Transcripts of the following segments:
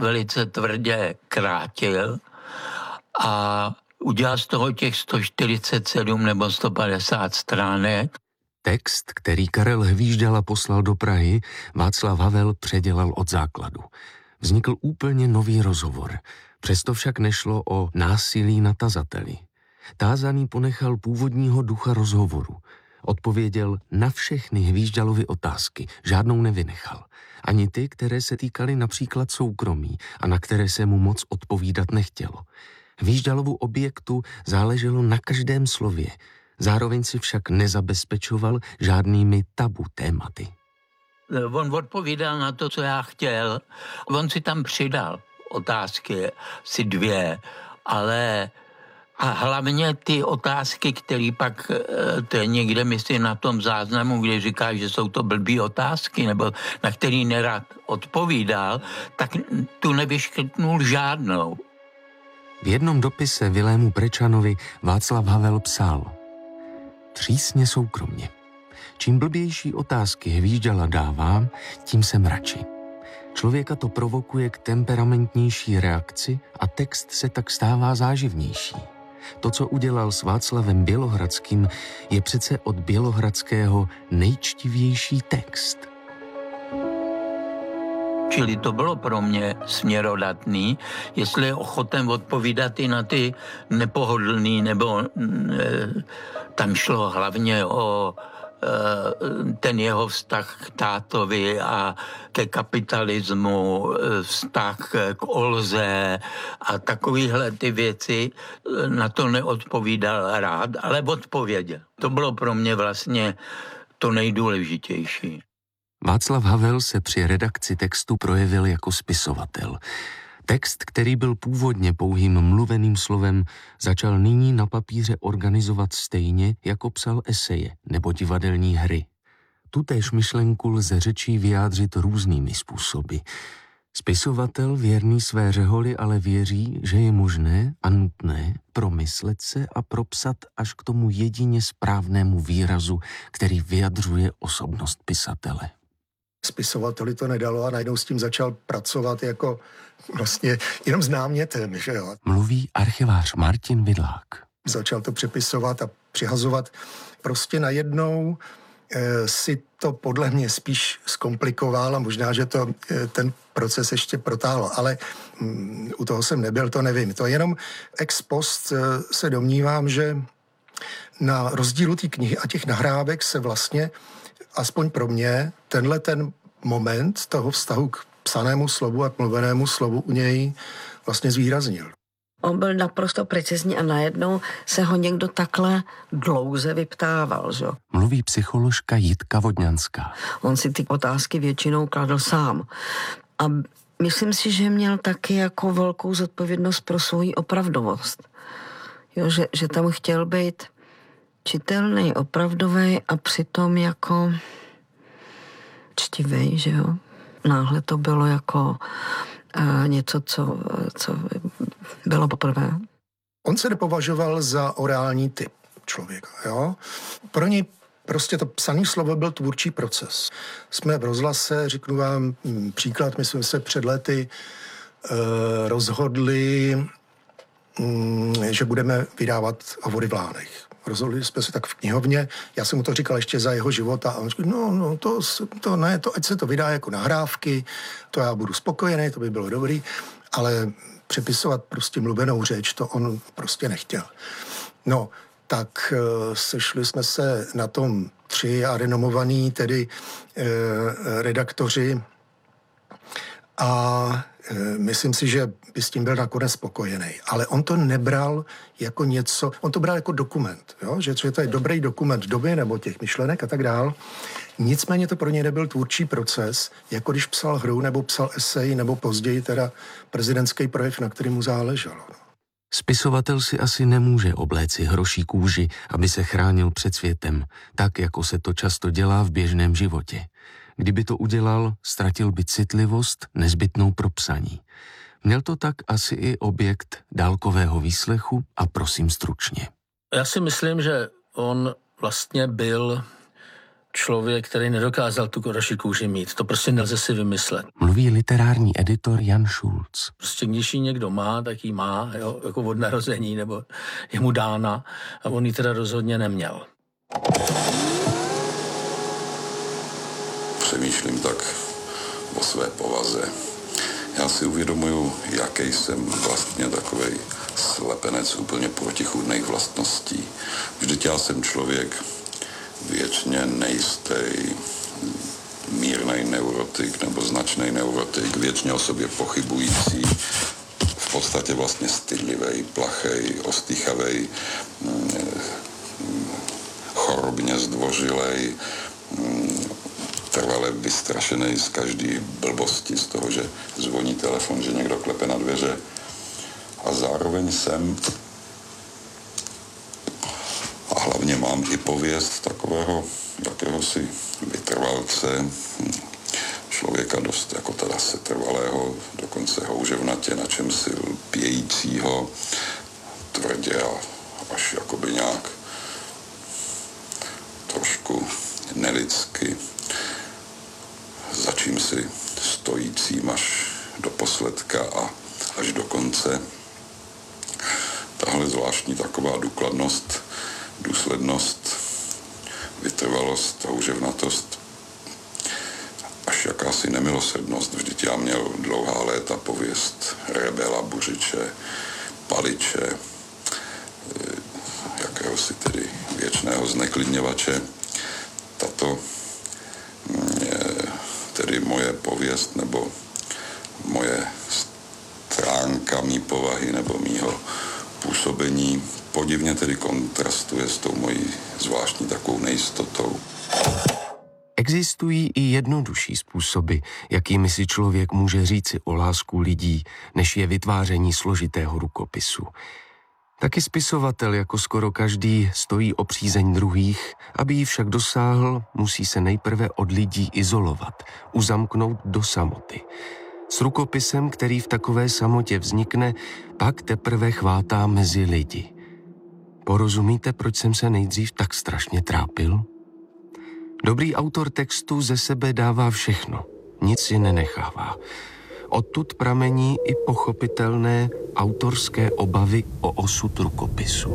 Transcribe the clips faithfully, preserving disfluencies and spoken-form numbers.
velice tvrdě krátil a udělal z toho těch sto čtyřicet sedm nebo sto padesát stránek. Text, který Karel Hvíždala poslal do Prahy, Václav Havel předělal od základu. Vznikl úplně nový rozhovor. Přesto však nešlo o násilí na tazateli. Tázaný ponechal původního ducha rozhovoru. Odpověděl na všechny Hvíždalovy otázky, žádnou nevynechal. Ani ty, které se týkaly například soukromí a na které se mu moc odpovídat nechtělo. Hvíždalovu objektu záleželo na každém slově. Zároveň si však nezabezpečoval žádnými tabu tématy. On odpovídal na to, co já chtěl. On si tam přidal otázky, si dvě, ale a hlavně ty otázky, které pak to je někde, myslím, na tom záznamu, kde říká, že jsou to blbý otázky, nebo na který nerad odpovídal, tak tu nevyškrtnul žádnou. V jednom dopise Vilému Prečanovi Václav Havel psal: Přísně soukromně. Čím blbější otázky Hvíždala dávám, tím jsem radši. Člověka to provokuje k temperamentnější reakci a text se tak stává záživnější. To, co udělal s Václavem Bělohradským, je přece od Bělohradského nejčtivější text. Čili to bylo pro mě směrodatný, jestli je ochoten odpovídat i na ty nepohodlný, nebo e, tam šlo hlavně o e, ten jeho vztah k tátovi a ke kapitalismu, vztah k Olze a takovýhle ty věci, na to neodpovídal rád, ale odpověděl. To bylo pro mě vlastně to nejdůležitější. Václav Havel se při redakci textu projevil jako spisovatel. Text, který byl původně pouhým mluveným slovem, začal nyní na papíře organizovat stejně, jako psal eseje nebo divadelní hry. Tutéž myšlenku lze řečí vyjádřit různými způsoby. Spisovatel věrný své řeholi ale věří, že je možné a nutné promyslet se a propsat až k tomu jedině správnému výrazu, který vyjadřuje osobnost pisatele. Spisovateli to nedalo a najednou s tím začal pracovat jako vlastně jenom s námětem, že jo. Mluví archivář Martin Vidlák. Začal to přepisovat a přihazovat. Prostě najednou e, si to podle mě spíš zkomplikoval a možná, že to e, ten proces ještě protáhlo, ale mm, u toho jsem nebyl, to nevím. To jenom ex post e, se domnívám, že na rozdílu té knihy a těch nahrávek se vlastně aspoň pro mě, tenhle ten moment toho vztahu k psanému slovu a k mluvenému slovu u něj vlastně zvýraznil. On byl naprosto precizní a najednou se ho někdo takhle dlouze vyptával, že? Mluví psycholožka Jitka Vodňanská. On si ty otázky většinou kladl sám. A myslím si, že měl taky jako velkou zodpovědnost pro svoji opravdovost. Jo, že, že tam chtěl být čitelný, opravdový a přitom jako čtivej, že jo. Náhle to bylo jako uh, něco, co, co bylo poprvé. On se nepovažoval za orální typ člověka, jo. Pro něj prostě to psané slovo byl tvůrčí proces. Jsme v rozhlase, řeknu vám příklad, my jsme se před lety uh, rozhodli, um, že budeme vydávat Hovory v Lánech. Rozhodli jsme se tak v knihovně, já jsem mu to říkal ještě za jeho života a on říkal, no, no to, to ne, to, ať se to vydá jako nahrávky, to já budu spokojený, to by bylo dobrý, ale přepisovat prostě mluvenou řeč, to on prostě nechtěl. No, tak e, sešli jsme se na tom tři a renomovaní tedy e, redaktoři a e, myslím si, že by s tím byl nakonec spokojený. Ale on to nebral jako něco, on to bral jako dokument, jo? Že, že to je dobrý dokument doby nebo těch myšlenek a tak dál. Nicméně to pro něj nebyl tvůrčí proces, jako když psal hru nebo psal esej nebo později teda prezidentský projev, na který mu záleželo. Spisovatel si asi nemůže obléci hroší kůži, aby se chránil před světem, tak jako se to často dělá v běžném životě. Kdyby to udělal, ztratil by citlivost nezbytnou pro psaní. Měl to tak asi i objekt dálkového výslechu a prosím stručně. Já si myslím, že on vlastně byl člověk, který nedokázal tu naši kůži mít. To prostě nelze si vymyslet. Mluví literární editor Jan Šulc. Prostě když ji někdo má, tak ji má, jo, jako od narození, nebo je mu dána, a on ji teda rozhodně neměl. Přemýšlím tak o své povaze. Já si uvědomuju, jaký jsem vlastně takovej slepenec úplně protichůdných vlastností. Vždyť já jsem člověk věčně nejistý, mírnej neurotik nebo značný neurotik, věčně o sobě pochybující, v podstatě vlastně stydlivej, plachej, ostýchavej, chorobně zdvořilej, trvale vystrašený z každý blbosti, z toho, že zvoní telefon, že někdo klepe na dveře. A zároveň jsem a hlavně mám i pověst takového jakéhosi vytrvalce, člověka dost jako teda setrvalého, dokonce houževnatě na čemsi lpějícího, tvrdě a až jakoby nějak trošku nelidsky, za čím si stojícím až do posledka a až do konce. Tahle zvláštní taková důkladnost, důslednost, vytrvalost, houževnatost, až jakási nemilosrdnost. Vždyť já měl dlouhá léta pověst rebela, buřiče, paliče, jakéhosi tedy věčného zneklidňovače. Tato tedy moje pověst nebo moje stránka mý povahy nebo mýho působení podivně tedy kontrastuje s tou mojí zvláštní takovou nejistotou. Existují i jednodušší způsoby, jakými si člověk může říci o lásku lidí, než je vytváření složitého rukopisu. Taky spisovatel, jako skoro každý, stojí o přízeň druhých, aby ji však dosáhl, musí se nejprve od lidí izolovat, uzamknout do samoty. S rukopisem, který v takové samotě vznikne, pak teprve chvátá mezi lidi. Porozumíte, proč jsem se nejdřív tak strašně trápil? Dobrý autor textu ze sebe dává všechno, nic si nenechává. Odtud pramení i pochopitelné autorské obavy o osud rukopisu.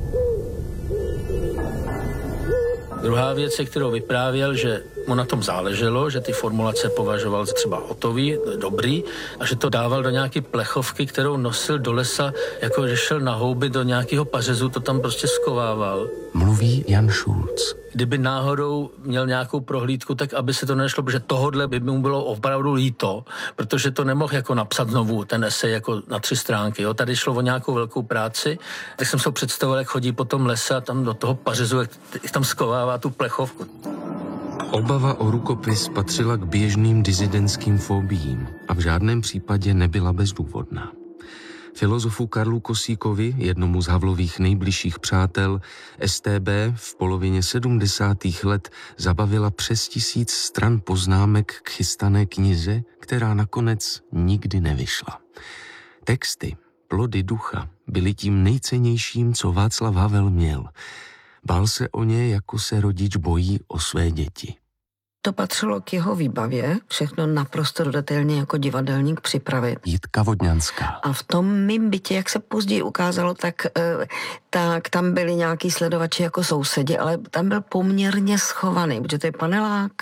Druhá věc, kterou vyprávěl, že mu na tom záleželo, že ty formulace považoval za třeba hotový, dobrý, a že to dával do nějaké plechovky, kterou nosil do lesa, jako že šel na houby do nějakého pařezu, to tam prostě skovával. Mluví Jan Šulc. Kdyby náhodou měl nějakou prohlídku, tak aby se to nešlo, protože tohodle by mu bylo opravdu líto, protože to nemohl jako napsat znovu, ten esej jako na tři stránky. Jo. Tady šlo o nějakou velkou práci, tak jsem si představoval, jak chodí po tom lese a tam do toho pařezu, jak tam skovává tu plechovku. Obava o rukopis patřila k běžným disidentským fobiím a v žádném případě nebyla bezdůvodná. Filozofu Karlu Kosíkovi, jednomu z Havlových nejbližších přátel, S T B v polovině sedmdesátých let zabavila přes tisíc stran poznámek k chystané knize, která nakonec nikdy nevyšla. Texty, plody ducha, byly tím nejcennějším, co Václav Havel měl. Bál se o ně, jako se rodič bojí o své děti. To patřilo k jeho výbavě, všechno naprosto detailně jako divadelník připravit. Jitka Vodňanská. A v tom mým bytě, jak se později ukázalo, tak, tak tam byli nějaký sledovači jako sousedi, ale tam byl poměrně schovaný, protože to je panelák.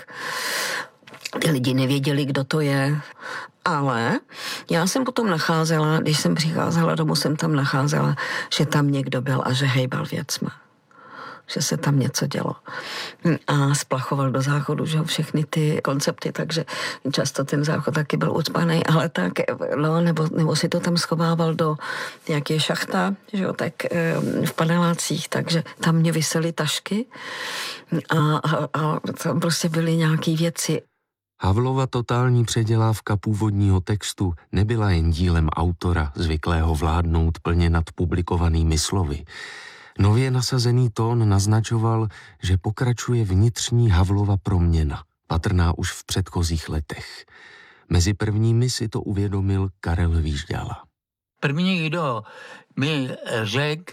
Ty lidi nevěděli, kdo to je. Ale já jsem potom nacházela, když jsem přicházela domů, jsem tam nacházela, že tam někdo byl a že hejbal věcma. Že se tam něco dělo. A splachoval do záchodu, že všechny ty koncepty, takže často ten záchod taky byl ucpaný, ale tak, no, nebo, nebo si to tam schovával do nějaké šachta, že jo, tak v panelácích, takže tam mě visely tašky a, a, a tam prostě byly nějaké věci. Havlova totální předělávka původního textu nebyla jen dílem autora, zvyklého vládnout plně nad publikovanými slovy. Nově nasazený tón naznačoval, že pokračuje vnitřní Havlova proměna, patrná už v předchozích letech. Mezi prvními si to uvědomil Karel Hvížďala. První, kdo mi řekl,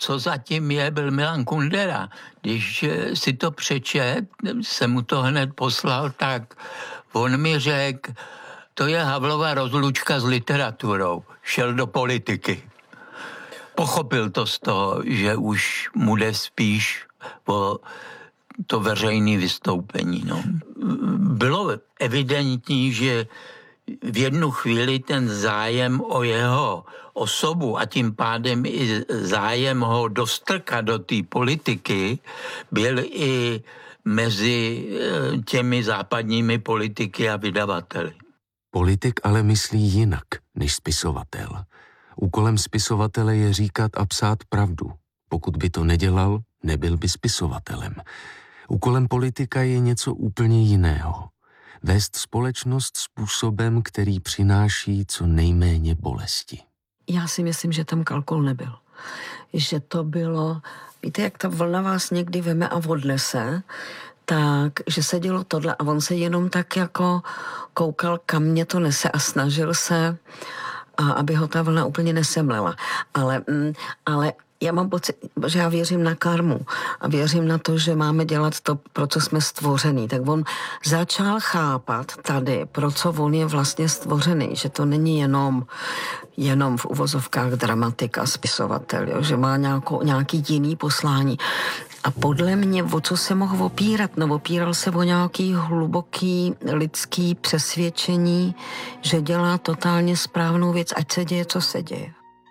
co zatím je, byl Milan Kundera. Když si to přečet, jsem mu to hned poslal, tak on mi řekl, to je Havlova rozlučka s literaturou. Šel do politiky. Pochopil to z toho, že už mu jde spíš o to veřejné vystoupení. No. Bylo evidentní, že v jednu chvíli ten zájem o jeho osobu a tím pádem i zájem ho dostrkat do té politiky byl i mezi těmi západními politiky a vydavateli. Politik ale myslí jinak než spisovatel. Úkolem spisovatele je říkat a psát pravdu. Pokud by to nedělal, nebyl by spisovatelem. Úkolem politika je něco úplně jiného. Vést společnost způsobem, který přináší co nejméně bolesti. Já si myslím, že tam kalkul nebyl. Že to bylo, víte, jak ta vlna vás někdy veme a odnese, tak, že se dělo tohle a on se jenom tak jako koukal, kam mě to nese a snažil se, a aby ho ta vlna úplně nesemlela. Ale, ale já mám pocit, že já věřím na karmu a věřím na to, že máme dělat to, pro co jsme stvořený. Tak on začal chápat tady, pro co on je vlastně stvořený, že to není jenom, jenom v uvozovkách dramatik a spisovatel, jo? Že má nějakou, nějaký jiný poslání. A podle mě, o co se mohl opírat? No, opíral se o nějaký hluboký lidský přesvědčení, že dělá totálně správnou věc, ať se děje, co se děje.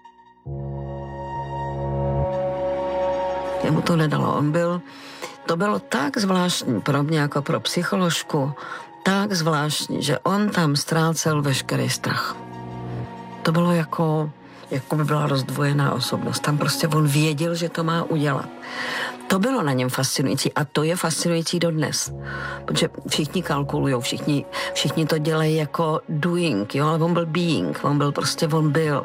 Jemu to nedalo. On byl, to bylo tak zvláštní pro mě jako pro psycholožku, tak zvláštní, že on tam ztrácel veškerý strach. To bylo jako, jako by byla rozdvojená osobnost. Tam prostě on věděl, že to má udělat. To bylo na něm fascinující a to je fascinující dodnes. Protože všichni kalkulujou, všichni, všichni to dělají jako doing, jo, ale on byl being, on byl prostě, on byl.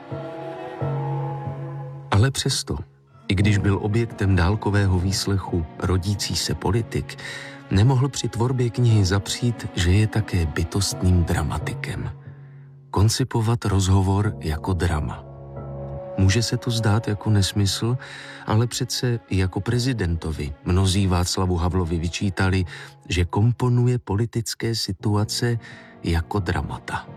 Ale přesto, i když byl objektem dálkového výslechu rodící se politik, nemohl při tvorbě knihy zapřít, že je také bytostným dramatikem. Koncipovat rozhovor jako drama. Může se to zdát jako nesmysl, ale přece jako prezidentovi mnozí Václavu Havlovi vyčítali, že komponuje politické situace jako dramata.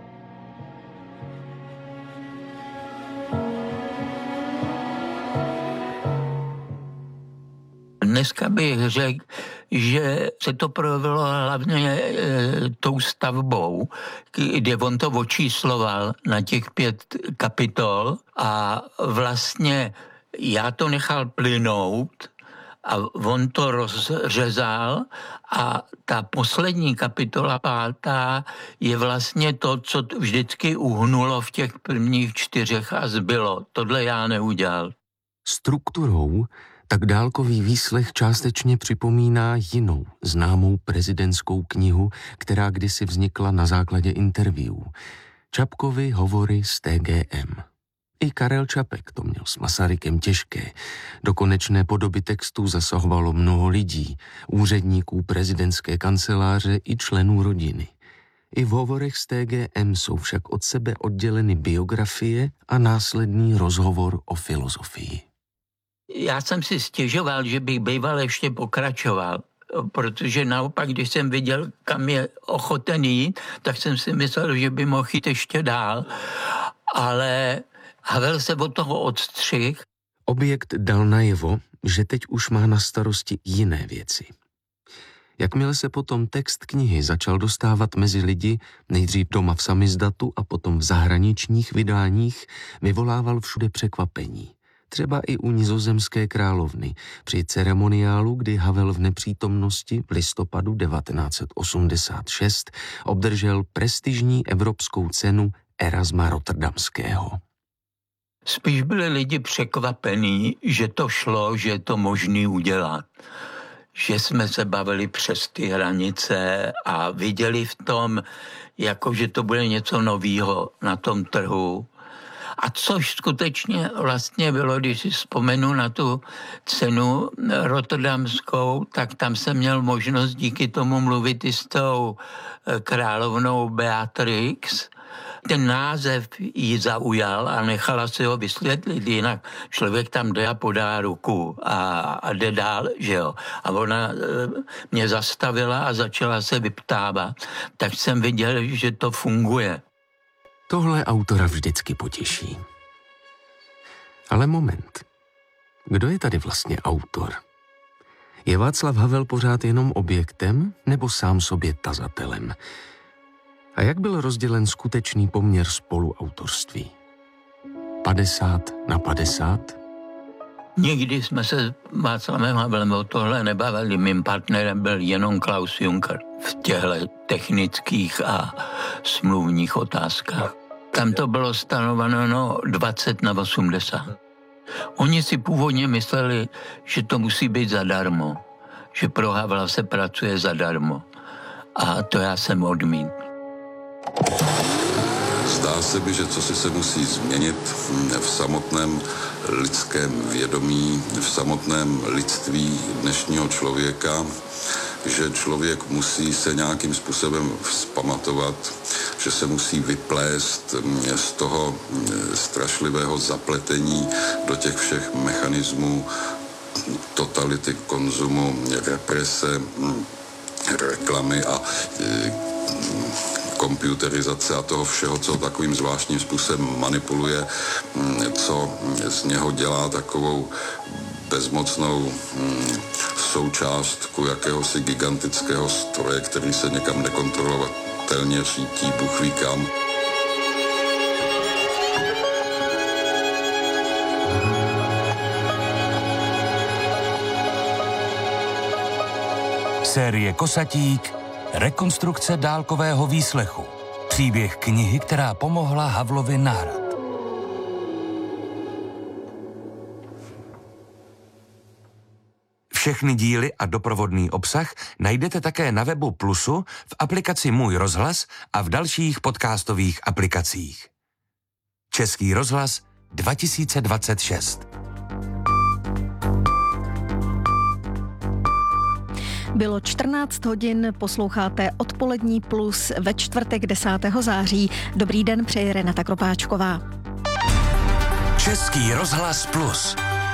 Dneska bych řekl, že se to projevilo hlavně e, tou stavbou, kde on to očísloval na těch pět kapitol a vlastně já to nechal plynout a on to rozřezal a ta poslední kapitola pátá je vlastně to, co vždycky uhnulo v těch prvních čtyřech a zbylo. Tohle já neudělal. Strukturou tak dálkový výslech částečně připomíná jinou známou prezidentskou knihu, která kdysi vznikla na základě interview. Čapkovy hovory z T G M. I Karel Čapek to měl s Masarykem těžké. Do konečné podoby textů zasahovalo mnoho lidí, úředníků prezidentské kanceláře i členů rodiny. I v hovorech z T G M jsou však od sebe odděleny biografie a následný rozhovor o filozofii. Já jsem si stěžoval, že bych býval ještě pokračoval, protože naopak, když jsem viděl, kam je ochoten jít, tak jsem si myslel, že by mohl jít ještě dál. Ale Havel se od toho odstřih. Objekt dal najevo, že teď už má na starosti jiné věci. Jakmile se potom text knihy začal dostávat mezi lidi, nejdřív doma v samizdatu a potom v zahraničních vydáních, vyvolával všude překvapení. Třeba i u nizozemské královny při ceremoniálu, kdy Havel v nepřítomnosti v listopadu devatenáct set osmdesát šest obdržel prestižní evropskou cenu Erasma Rotterdamského. Spíš byli lidi překvapení, že to šlo, že je to možný udělat. Že jsme se bavili přes ty hranice a viděli v tom, jako že to bude něco novýho na tom trhu. A což skutečně vlastně bylo, když si vzpomenu na tu cenu rotterdamskou, tak tam jsem měl možnost díky tomu mluvit i s tou královnou Beatrix. ten název ji zaujal a nechala si ho vysvětlit, jinak člověk tam jde a podá ruku a, a jde dál, že jo. A ona e, mě zastavila a začala se vyptávat, tak jsem viděl, že to funguje. Tohle autora vždycky potěší. Ale moment. Kdo je tady vlastně autor? Je Václav Havel pořád jenom objektem nebo sám sobě tazatelem? A jak byl rozdělen skutečný poměr spoluautorství? padesát na padesát? Nikdy jsme se s Václavem Havelem o tohle nebavili. Mým partnerem byl jenom Klaus Juncker v těchto technických a smluvních otázkách. Tam to bylo stanoveno dvacet na osmdesát. Oni si původně mysleli, že to musí být zadarmo, že pro Havla se pracuje zadarmo. A to já jsem odmítl. Zdá se mi, že cosi se musí změnit v samotném lidském vědomí, v samotném lidství dnešního člověka, že člověk musí se nějakým způsobem vzpamatovat, že se musí vyplést z toho strašlivého zapletení do těch všech mechanismů totality, konzumu, represe, reklamy a komputerizace a toho všeho, co takovým zvláštním způsobem manipuluje, co z něho dělá takovou bezmocnou součástku jakéhosi gigantického stroje, který se někam nekontrolovatelně řítí, Bůh ví kam. Série Kosatík, rekonstrukce dálkového výslechu. Příběh knihy, která pomohla Havlovi na hrad. Všechny díly a doprovodný obsah najdete také na webu Plusu, v aplikaci Můj rozhlas a v dalších podcastových aplikacích. Český rozhlas dva tisíce dvacet šest. Bylo čtrnáct hodin, posloucháte Odpolední Plus ve čtvrtek desátého září. Dobrý den, přeje Renata Kropáčková. Český rozhlas Plus.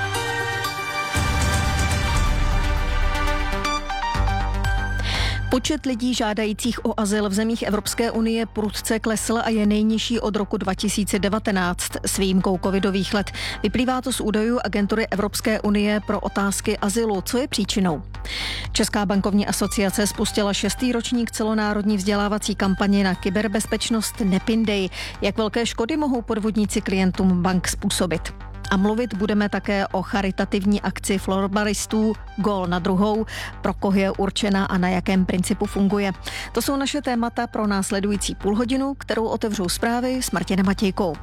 Počet lidí žádajících o azyl v zemích Evropské unie prudce klesl a je nejnižší od roku dva tisíce devatenáct s výjimkou covidových let. Vyplývá to z údajů Agentury Evropské unie pro otázky azylu. Co je příčinou? Česká bankovní asociace spustila šestý ročník celonárodní vzdělávací kampaně na kyberbezpečnost Nepindej. Jak velké škody mohou podvodníci klientům bank způsobit? A mluvit budeme také o charitativní akci florbalistů Gól na druhou, pro koho je určena a na jakém principu funguje. To jsou naše témata pro následující půl hodinu, kterou otevřou zprávy s Martinem Matějkou.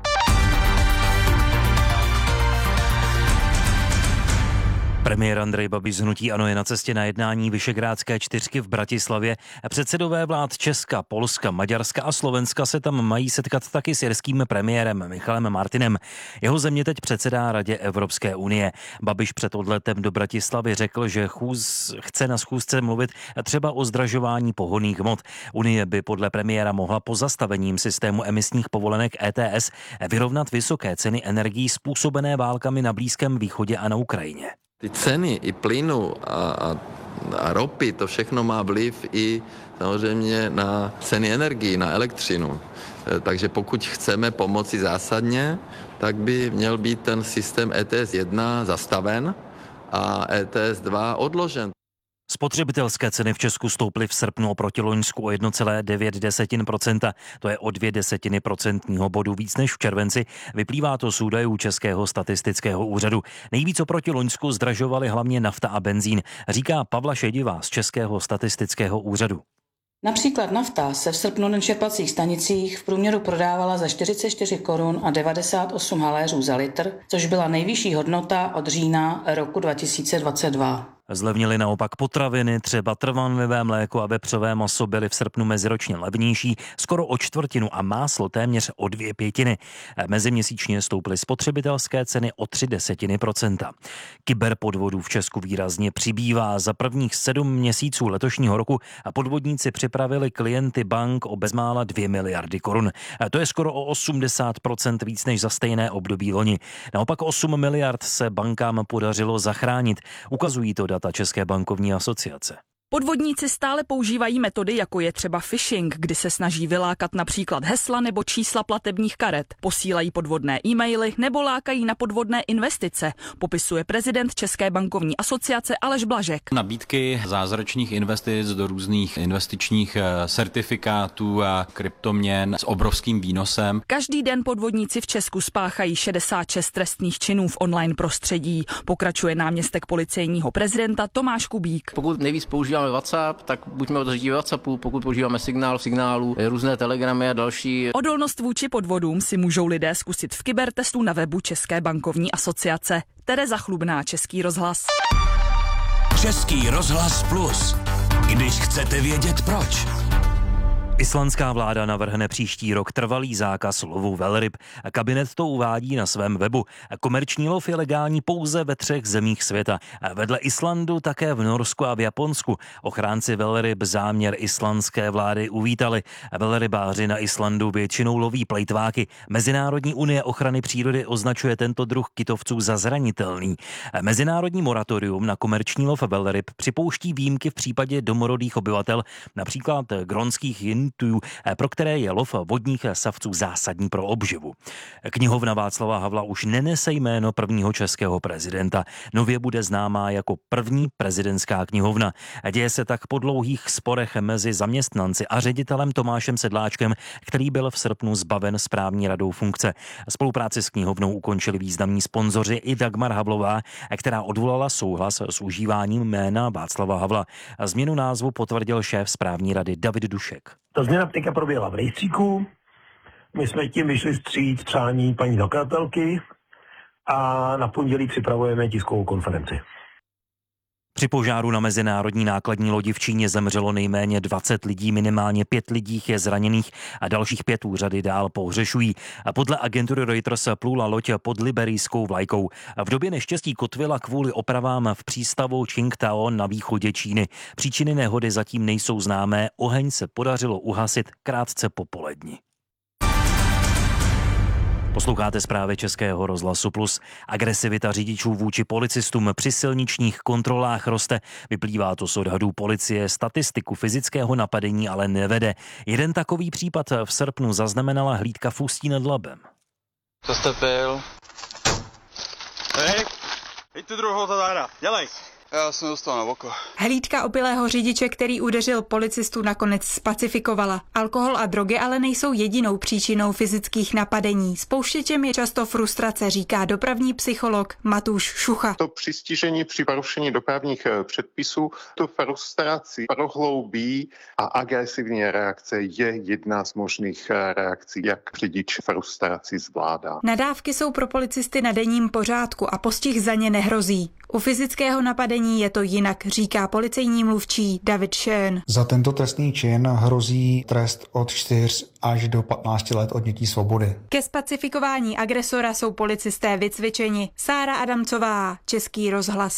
Premiér Andrej Babiš z hnutí ANO je na cestě na jednání Visegrádské čtyřky v Bratislavě. Předsedové vlád Česka, Polska, Maďarska a Slovenska se tam mají setkat taky s irským premiérem Michalem Martinem. Jeho země teď předsedá Radě Evropské unie. Babiš před odletem do Bratislavy řekl, že chůz, chce na schůzce mluvit třeba o zdražování pohonných hmot. Unie by podle premiéra mohla pozastavením systému emisních povolenek E T S vyrovnat vysoké ceny energií způsobené válkami na Blízkém východě a na Ukrajině. Ty ceny i plynu a, a, a ropy, to všechno má vliv i samozřejmě na ceny energií, na elektřinu. Takže pokud chceme pomoci zásadně, tak by měl být ten systém E T S jedna zastaven a E T S dva odložen. Spotřebitelské ceny v Česku stouply v srpnu oproti loňsku o jedna celá devět procenta. To je o dvě desetiny procentního bodu víc než v červenci. Vyplývá to z údajů Českého statistického úřadu. Nejvíc oproti loňsku zdražovaly hlavně nafta a benzín, říká Pavla Šedivá z Českého statistického úřadu. Například nafta se v srpnu na čerpacích stanicích v průměru prodávala za čtyřicet čtyři korun a devadesát osm haléřů za litr, což byla nejvyšší hodnota od října roku dva tisíce dvacet dva. Zlevnily naopak potraviny, třeba trvanlivé mléko a vepřové maso byly v srpnu meziročně levnější skoro o čtvrtinu a máslo téměř o dvě pětiny. Meziměsíčně stouply spotřebitelské ceny o tři desetiny procenta. Kyberpodvodů v Česku výrazně přibývá. Za prvních sedm měsíců letošního roku podvodníci připravili klienty bank o bezmála dvě miliardy korun. To je skoro o osmdesát procent víc než za stejné období loni. Naopak osm miliard se bankám podařilo zachránit. Ukazují to data České bankovní asociace. Podvodníci stále používají metody, jako je třeba phishing, kdy se snaží vylákat například hesla nebo čísla platebních karet, posílají podvodné e-maily nebo lákají na podvodné investice, popisuje prezident České bankovní asociace Aleš Blažek. Nabídky zázračných investic do různých investičních certifikátů a kryptoměn s obrovským výnosem. Každý den podvodníci v Česku spáchají šedesát šest trestných činů v online prostředí, pokračuje náměstek policejního prezidenta Tomáš Kubík. Pokud nejvíc používáme WhatsApp, tak buďme otevření WhatsAppu, pokud používáme signál, signálu, různé telegramy a další. Odolnost vůči podvodům si můžou lidé zkusit v kybertestu na webu České bankovní asociace. Tereza Chlubná, Český rozhlas. Český rozhlas plus. Když chcete vědět proč. Islandská vláda navrhne příští rok trvalý zákaz lovu velryb. Kabinet to uvádí na svém webu. Komerční lov je legální pouze ve třech zemích světa. Vedle Islandu také v Norsku a v Japonsku. Ochránci velryb záměr islandské vlády uvítali. Velrybáři na Islandu většinou loví plejtváky. Mezinárodní unie ochrany přírody označuje tento druh kytovců za zranitelný. Mezinárodní moratorium na komerční lov velryb připouští výjimky v případě domorodých obyvatel, například grónských jin, pro které je lov vodních savců zásadní pro obživu. Knihovna Václava Havla už nenese jméno prvního českého prezidenta. Nově bude známá jako první prezidentská knihovna. Děje se tak po dlouhých sporech mezi zaměstnanci a ředitelem Tomášem Sedláčkem, který byl v srpnu zbaven správní radou funkce. Spolupráci s knihovnou ukončili významní sponzoři i Dagmar Havlová, která odvolala souhlas s užíváním jména Václava Havla. Změnu názvu potvrdil šéf správní rady David Dušek. Ta změna teďka proběhla v rejstříku, my jsme tím vyšli vstříc přání paní zakladatelky a na pondělí připravujeme tiskovou konferenci. Při požáru na mezinárodní nákladní lodi v Číně zemřelo nejméně dvacet lidí, minimálně pět lidí je zraněných a dalších pět úřady dál pohřešují. Podle agentury Reuters plula loď pod liberijskou vlajkou. V době neštěstí kotvila kvůli opravám v přístavu Qingdao na východě Číny. Příčiny nehody zatím nejsou známé, oheň se podařilo uhasit krátce po poledni. Posloucháte zprávy Českého rozhlasu plus. Agresivita řidičů vůči policistům při silničních kontrolách roste. Vyplývá to z odhadů policie. Statistiku fyzického napadení ale nevede. Jeden takový případ v srpnu zaznamenala hlídka v Ústí nad Labem. Co jste pil? Hej, hej tu druhou zadára, dělej. Já jsem dostal na oko. Hlídka opilého řidiče, který udeřil policistu, nakonec spacifikovala. Alkohol a drogy ale nejsou jedinou příčinou fyzických napadení. Spouštěčem je často frustrace, říká dopravní psycholog Matúš Šucha. To přistižení při porušení dopravních předpisů, to frustraci prohloubí a agresivní reakce je jedna z možných reakcí, jak řidič frustraci zvládá. Nadávky jsou pro policisty na denním pořádku a postih za ně nehrozí. U fyzického napadení je to jinak, říká policejní mluvčí David Schön. Za tento trestný čin hrozí trest od čtyř až do patnácti let odnětí svobody. Ke spacifikování agresora jsou policisté vycvičeni. Sára Adamcová, Český rozhlas.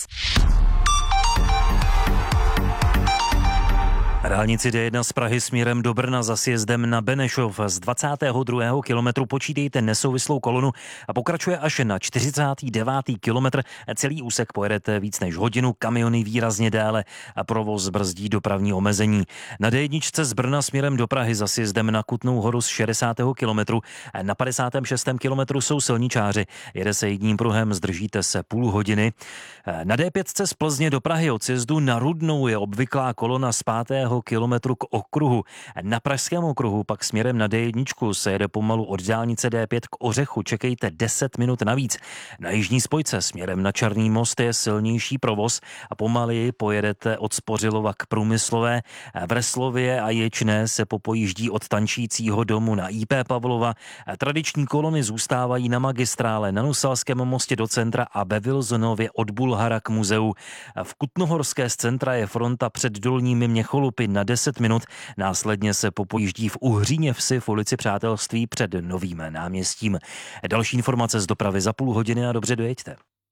Dálnici D jedna z Prahy směrem do Brna za sjezdem na Benešov z dvacátého druhého kilometru počítejte nesouvislou kolonu a pokračuje až na čtyřicátý devátý kilometr. Celý úsek pojedete víc než hodinu, kamiony výrazně déle a provoz brzdí dopravní omezení. Na D jedna z Brna směrem do Prahy za sjezdem na Kutnou Horu z šedesátého kilometru. Na padesátém šestém kilometru jsou silničáři. Jede se jedním pruhem, zdržíte se půl hodiny. Na D pět z Plzně do Prahy od sjezdu na Rudnou je obvyklá kolona z pátého každého kilometru k okruhu. Na pražském okruhu pak směrem na D jedna se jede pomalu od dálnice D pět k Ořechu. Čekejte deset minut navíc. Na jižní spojce směrem na Černý most je silnější provoz a pomaleji pojedete od Spořilova k Průmyslové. V Reslově a Ječné se popojíždí od tančícího domu na I P Pavlova. Tradiční kolony zůstávají na magistrále na Nusalském mostě do centra a ve Wilsonově od Bulhara k muzeu. V Kutnohorské z centra je fronta před Dolními Měcholupy na deset minut. Následně se popojíždí v Uhříně vsi v ulici Přátelství před Novým náměstím. Další informace z dopravy za půl hodiny a dobře dojeďte.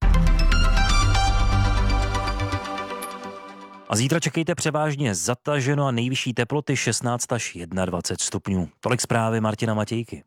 A zítra čekejte převážně zataženo a nejvyšší teploty šestnáct až dvacet jedna stupňů. Tolik zprávy Martina Matějky.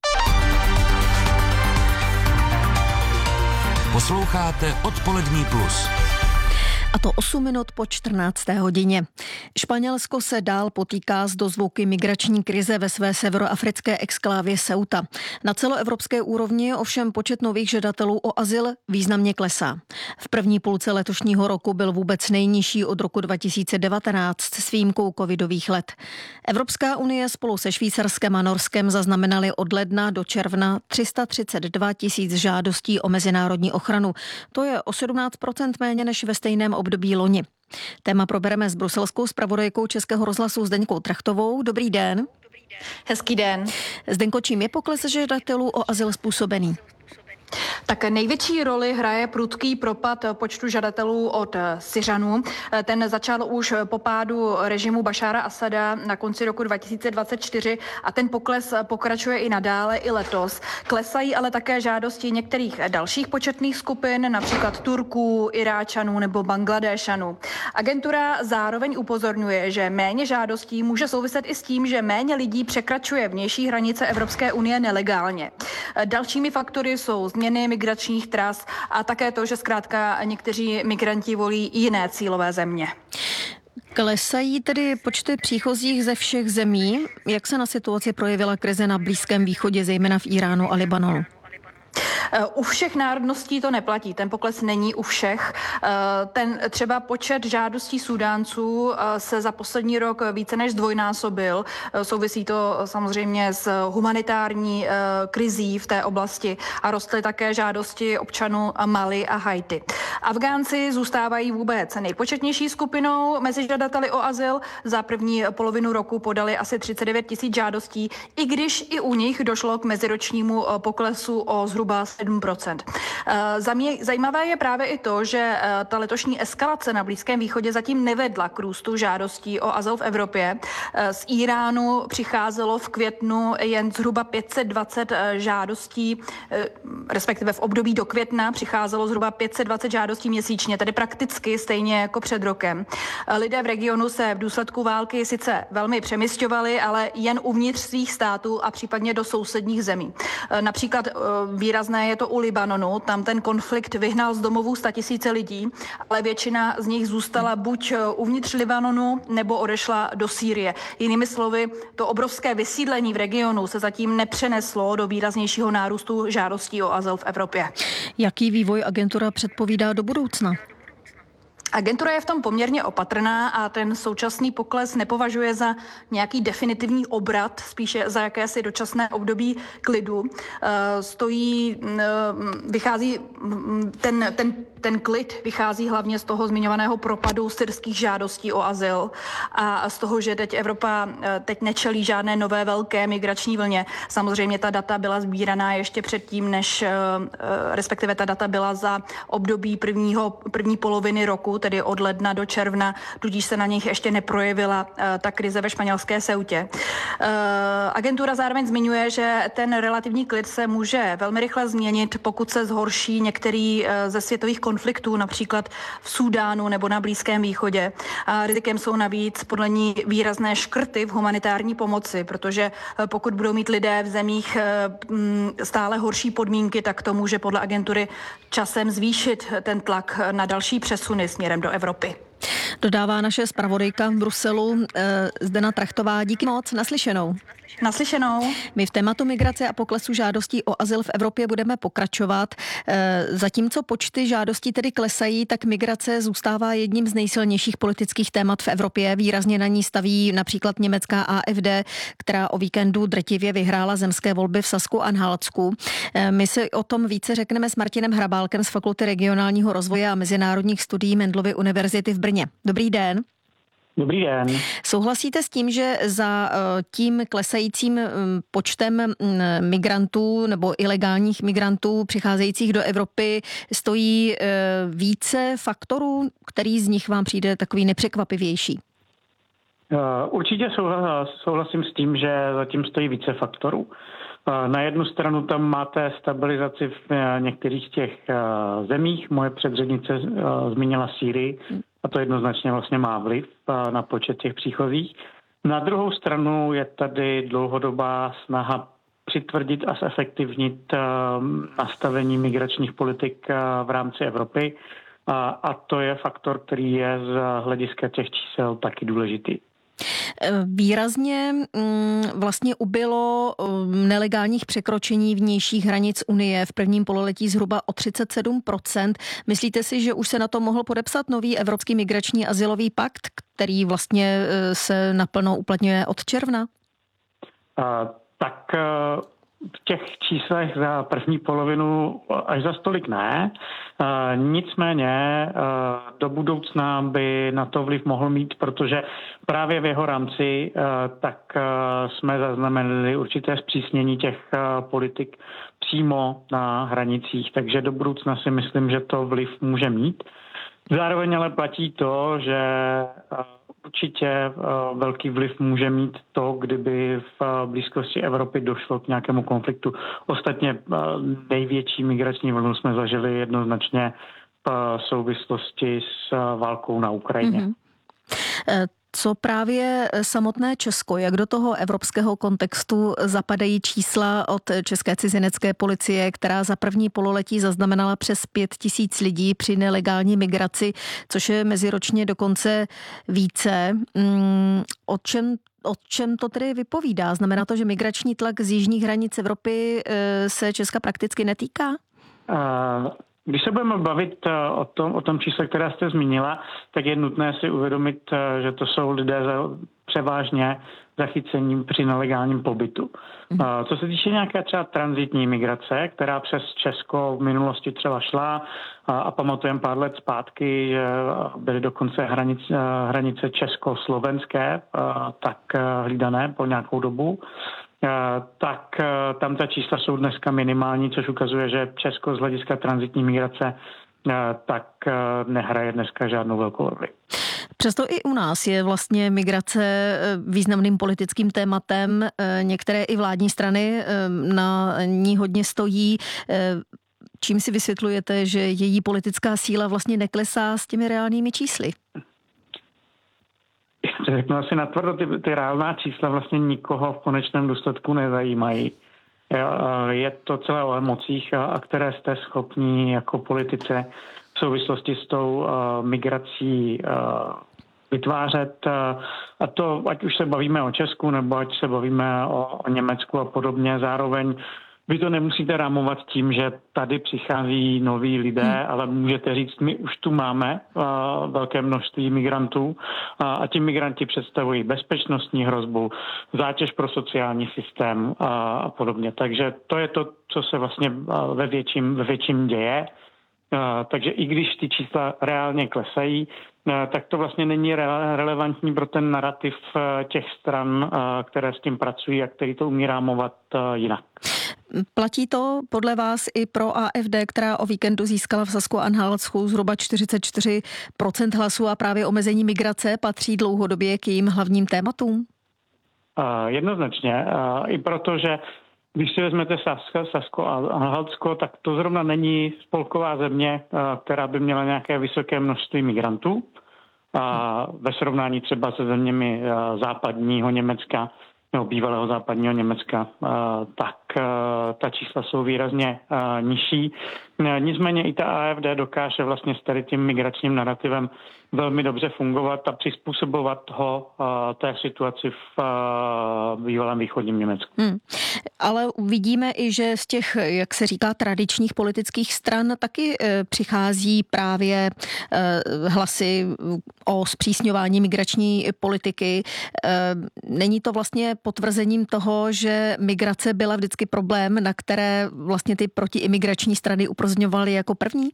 Posloucháte Odpolední plus. A to osm minut po čtrnácté hodině. Španělsko se dál potýká s dozvuky migrační krize ve své severoafrické exklávě Ceuta. Na celoevropské úrovni ovšem počet nových žadatelů o azyl významně klesá. V první půlce letošního roku byl vůbec nejnižší od roku dva tisíce devatenáct s výjimkou covidových let. Evropská unie spolu se Švýcarskem a Norskem zaznamenaly od ledna do června tři sta třicet dva tisíc žádostí o mezinárodní ochranu. To je o sedmnáct procent méně než ve stejném období loni. Téma probereme s bruselskou zpravodajkou Českého rozhlasu Zdeňkou Trachtovou. Dobrý den. Hezký den. Zdenko, čím je pokles žadatelů o azyl způsobený? Tak největší roli hraje prudký propad počtu žadatelů od Syřanů. Ten začal už po pádu režimu Bašára Asada na konci roku dva tisíce dvacet čtyři a ten pokles pokračuje i nadále, i letos. Klesají ale také žádosti některých dalších početných skupin, například Turků, Iráčanů nebo Bangladéšanů. Agentura zároveň upozorňuje, že méně žádostí může souviset i s tím, že méně lidí překračuje vnější hranice Evropské unie nelegálně. Dalšími faktory jsou změny migračních tras a také to, že zkrátka někteří migranti volí jiné cílové země. Klesají tedy počty příchozích ze všech zemí. Jak se na situaci projevila krize na Blízkém východě, zejména v Iránu a Libanonu? U všech národností to neplatí, ten pokles není u všech. Ten třeba počet žádostí Súdánců se za poslední rok více než zdvojnásobil. Souvisí to samozřejmě s humanitární krizí v té oblasti a rostly také žádosti občanů Mali a Haiti. Afgánci zůstávají vůbec nejpočetnější skupinou mezi žadateli o azyl. Za první polovinu roku podali asi třicet devět tisíc žádostí, i když i u nich došlo k meziročnímu poklesu o zhruba sedm procent. Zajímavé je právě i to, že ta letošní eskalace na Blízkém východě zatím nevedla k růstu žádostí o azyl v Evropě. Z Iránu přicházelo v květnu jen zhruba pět set dvacet žádostí, respektive v období do května přicházelo zhruba pět set dvacet žádostí měsíčně, tedy prakticky stejně jako před rokem. Lidé v regionu se v důsledku války sice velmi přemisťovali, ale jen uvnitř svých států a případně do sousedních zemí. Například výrazné je to u Libanonu, tam ten konflikt vyhnal z domovů statisíce lidí, ale většina z nich zůstala buď uvnitř Libanonu, nebo odešla do Sýrie. Jinými slovy, to obrovské vysídlení v regionu se zatím nepřeneslo do výraznějšího nárůstu žádostí o azyl v Evropě. Jaký vývoj agentura předpovídá do budoucna? Agentura je v tom poměrně opatrná a ten současný pokles nepovažuje za nějaký definitivní obrat, spíše za jakési dočasné období klidu. Stojí, vychází, ten, ten, ten klid vychází hlavně z toho zmiňovaného propadu syrských žádostí o azyl a z toho, že teď Evropa teď nečelí žádné nové velké migrační vlně. Samozřejmě ta data byla sbíraná ještě předtím, než respektive ta data byla za období prvního, první poloviny roku, tedy od ledna do června, tudíž se na nich ještě neprojevila uh, ta krize ve španělské Ceutě. Uh, agentura zároveň zmiňuje, že ten relativní klid se může velmi rychle změnit, pokud se zhorší některý uh, ze světových konfliktů, například v Súdánu nebo na Blízkém východě. A rizikem jsou navíc podle ní výrazné škrty v humanitární pomoci, protože uh, pokud budou mít lidé v zemích uh, stále horší podmínky, tak to může podle agentury časem zvýšit ten tlak na další přesuny směrem do Evropy. Dodává naše zpravodajka v Bruselu Zdena Trachtová. Díky moc, naslyšenou. Naslyšenou. My v tématu migrace a poklesu žádostí o azyl v Evropě budeme pokračovat. Zatímco počty žádostí tedy klesají, tak migrace zůstává jedním z nejsilnějších politických témat v Evropě. Výrazně na ní staví například německá A F D, která o víkendu drtivě vyhrála zemské volby v Sasku-Anhaltsku. My si o tom více řekneme s Martinem Hrabálkem z Fakulty regionálního rozvoje a mezinárodních studií Mendelovy univerzity v Brně. Dobrý den. Dobrý den. Souhlasíte s tím, že za tím klesajícím počtem migrantů nebo ilegálních migrantů přicházejících do Evropy stojí více faktorů, který z nich vám přijde takový nepřekvapivější? Určitě souhlasím s tím, že zatím stojí více faktorů. Na jednu stranu tam máte stabilizaci v některých těch zemích. Moje předřečnice zmínila Sýrii a to jednoznačně vlastně má vliv na počet těch příchozích. Na druhou stranu je tady dlouhodobá snaha přitvrdit a zefektivnit nastavení migračních politik v rámci Evropy a to je faktor, který je z hlediska těch čísel taky důležitý. Výrazně vlastně ubylo nelegálních překročení vnějších hranic Unie v prvním pololetí zhruba o třicet sedm procent. Myslíte si, že už se na to mohl podepsat nový Evropský migrační azylový pakt, který vlastně se naplno uplatňuje od června? A, tak v těch číslech za první polovinu až za stolik ne. E, nicméně e, do budoucna by na to vliv mohl mít, protože právě v jeho rámci e, tak e, jsme zaznamenali určité zpřísnění těch e, politik přímo na hranicích, takže do budoucna si myslím, že to vliv může mít. Zároveň ale platí to, že e, určitě velký vliv může mít to, kdyby v blízkosti Evropy došlo k nějakému konfliktu. Ostatně největší migrační vlnu jsme zažili jednoznačně v souvislosti s válkou na Ukrajině. Mm-hmm. Co právě samotné Česko, jak do toho evropského kontextu zapadají čísla od České cizinecké policie, která za první pololetí zaznamenala přes pět tisíc lidí při nelegální migraci, což je meziročně dokonce více. O čem, o čem to tedy vypovídá? Znamená to, že migrační tlak z jižních hranic Evropy se Česka prakticky netýká? Uh... Když se budeme bavit o tom, o tom čísle, které jste zmínila, tak je nutné si uvědomit, že to jsou lidé převážně zachycení při nelegálním pobytu. Mm. Co se týče nějaké třeba tranzitní migrace, která přes Česko v minulosti třeba šla a, a pamatujeme pár let zpátky, že byly dokonce hranice, hranice česko-slovenské tak hlídané po nějakou dobu, tak tam ta čísla jsou dneska minimální, což ukazuje, že Česko z hlediska tranzitní migrace tak nehraje dneska žádnou velkou roli. Přesto i u nás je vlastně migrace významným politickým tématem. Některé i vládní strany na ní hodně stojí. Čím si vysvětlujete, že její politická síla vlastně neklesá s těmi reálnými čísly? Řeknu asi natvrdo, ty, ty reálná čísla vlastně nikoho v konečném důsledku nezajímají. Je to celé o emocích, a které jste schopni jako politice v souvislosti s tou uh, migrací uh, vytvářet. A to, ať už se bavíme o Česku, nebo ať se bavíme o, o Německu a podobně, zároveň vy to nemusíte rámovat tím, že tady přichází noví lidé, hmm. ale můžete říct, my už tu máme uh, velké množství migrantů uh, a ti migranti představují bezpečnostní hrozbu, zátěž pro sociální systém uh, a podobně. Takže to je to, co se vlastně uh, ve větším, ve větším děje. Uh, takže i když ty čísla reálně klesají, uh, tak to vlastně není re- relevantní pro ten narrativ uh, těch stran, uh, které s tím pracují a který to umí rámovat uh, jinak. Platí to podle vás i pro A F D, která o víkendu získala v Sasku-Anhaltsku zhruba čtyřicet čtyři procent hlasů a právě omezení migrace patří dlouhodobě k jejím hlavním tématům? Uh, jednoznačně. Uh, I proto, že když si vezmete Sasko, Sasko a Anhaltsko, tak to zrovna není spolková země, uh, která by měla nějaké vysoké množství migrantů. Uh, ve srovnání třeba se zeměmi uh, západního Německa, nebo bývalého západního Německa, tak ta čísla jsou výrazně nižší. Nicméně i ta A F D dokáže vlastně s tady tím migračním narrativem velmi dobře fungovat a přizpůsobovat ho té situaci v bývalém východním Německu. Hmm. Ale vidíme i, že z těch, jak se říká, tradičních politických stran taky e, přichází právě e, hlasy o zpřísňování migrační politiky. E, není to vlastně potvrzením toho, že migrace byla vždycky problém, na které vlastně ty protiimigrační strany upozorňovaly jako první?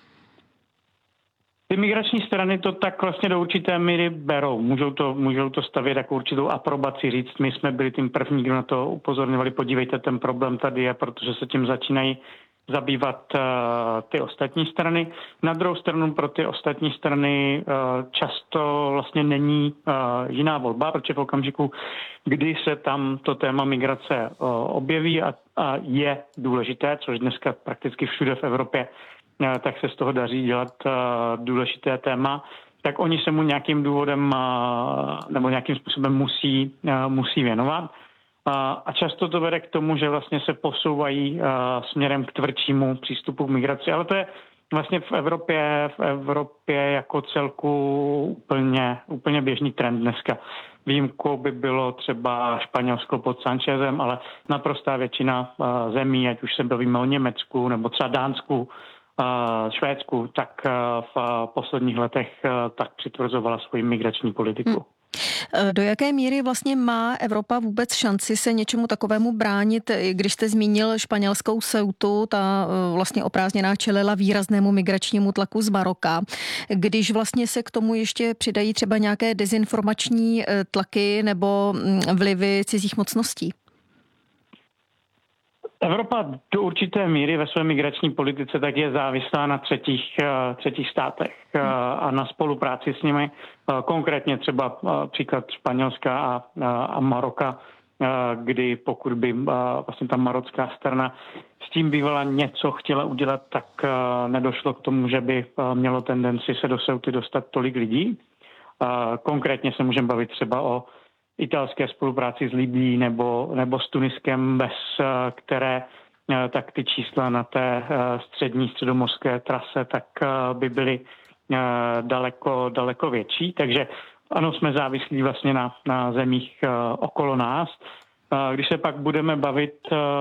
Ty migrační strany to tak vlastně do určité míry berou. Můžou to, můžou to stavět jako určitou aprobaci, říct, my jsme byli tím první, kdo na to upozorňovali, podívejte, ten problém tady je, protože se tím začínají zabývat uh, ty ostatní strany. Na druhou stranu pro ty ostatní strany uh, často vlastně není uh, jiná volba, protože v okamžiku, kdy se tam to téma migrace uh, objeví a, a je důležité, což dneska prakticky všude v Evropě, tak se z toho daří dělat důležité téma, tak oni se mu nějakým důvodem nebo nějakým způsobem musí, musí věnovat. A často to vede k tomu, že vlastně se posouvají směrem k tvrdšímu přístupu k migraci. Ale to je vlastně v Evropě, v Evropě jako celku úplně, úplně běžný trend dneska. Výjimkou by bylo třeba Španělsko pod Sanchezem, ale naprostá většina zemí, ať už se bavíme o Německu nebo třeba Dánsku, Švédsku, tak v posledních letech tak přitvrzovala svoji migrační politiku. Hmm. Do jaké míry vlastně má Evropa vůbec šanci se něčemu takovému bránit, když jste zmínil španělskou Ceutu, ta vlastně oprázdněná čelila výraznému migračnímu tlaku z Maroka. Když vlastně se k tomu ještě přidají třeba nějaké dezinformační tlaky nebo vlivy cizích mocností? Evropa do určité míry ve své migrační politice tak je závislá na třetích, třetích státech a na spolupráci s nimi. Konkrétně třeba příklad Španělska a, a Maroka, kdy pokud by vlastně ta marocká strana s tím bývala něco chtěla udělat, tak nedošlo k tomu, že by mělo tendenci se do Ceuty dostat tolik lidí. Konkrétně se můžeme bavit třeba o italské spolupráci s Libyí nebo, nebo s Tuniskem, bez které tak ty čísla na té střední středomorské trase tak by byly daleko, daleko větší. Takže ano, jsme závislí vlastně na, na zemích okolo nás. Když se pak budeme bavit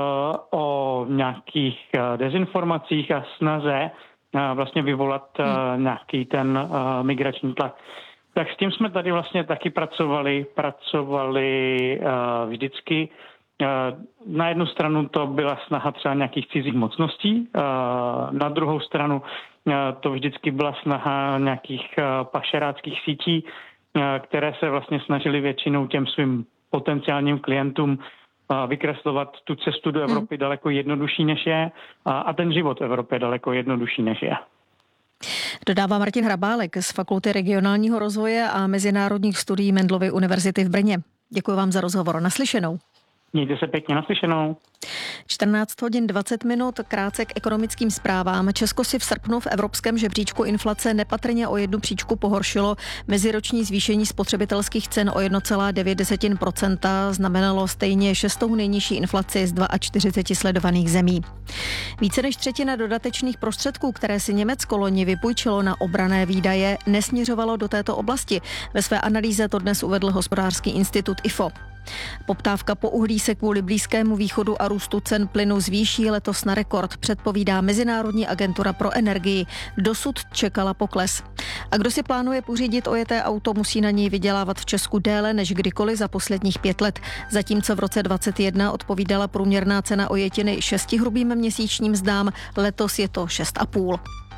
o nějakých dezinformacích a snaze vlastně vyvolat nějaký ten migrační tlak, tak s tím jsme tady vlastně taky pracovali, pracovali uh, vždycky. Uh, na jednu stranu to byla snaha třeba nějakých cizích mocností, uh, na druhou stranu uh, to vždycky byla snaha nějakých uh, pašeráckých sítí, uh, které se vlastně snažily většinou těm svým potenciálním klientům uh, vykreslovat tu cestu do Evropy hmm. daleko jednodušší než je a, a ten život v Evropě daleko jednodušší než je. Dodává Martin Hrabálek z Fakulty regionálního rozvoje a mezinárodních studií Mendelovy univerzity v Brně. Děkuji vám za rozhovor. Naslyšenou. Mějte se pěkně, naslyšenou. čtrnáct hodin dvacet minut, krátce k ekonomickým zprávám. Česko si v srpnu v evropském žebříčku inflace nepatrně o jednu příčku pohoršilo. Meziroční zvýšení spotřebitelských cen o jedna celá devět procenta znamenalo stejně šestou nejnižší inflaci z čtyřiceti dvou sledovaných zemí. Více než třetina dodatečných prostředků, které si Německo loni vypůjčilo na obranné výdaje, nesměřovalo do této oblasti. Ve své analýze to dnes uvedl hospodářský institut I F O. Poptávka po uhlí se kvůli Blízkému východu a růstu cen plynu zvýší letos na rekord, předpovídá Mezinárodní agentura pro energii. Dosud čekala pokles. A kdo si plánuje pořídit ojeté auto, musí na něj vydělávat v Česku déle než kdykoliv za posledních pět let. Zatímco v roce dvacet jedna odpovídala průměrná cena ojetiny šesti hrubým měsíčním mzdám, letos je to šest a půl.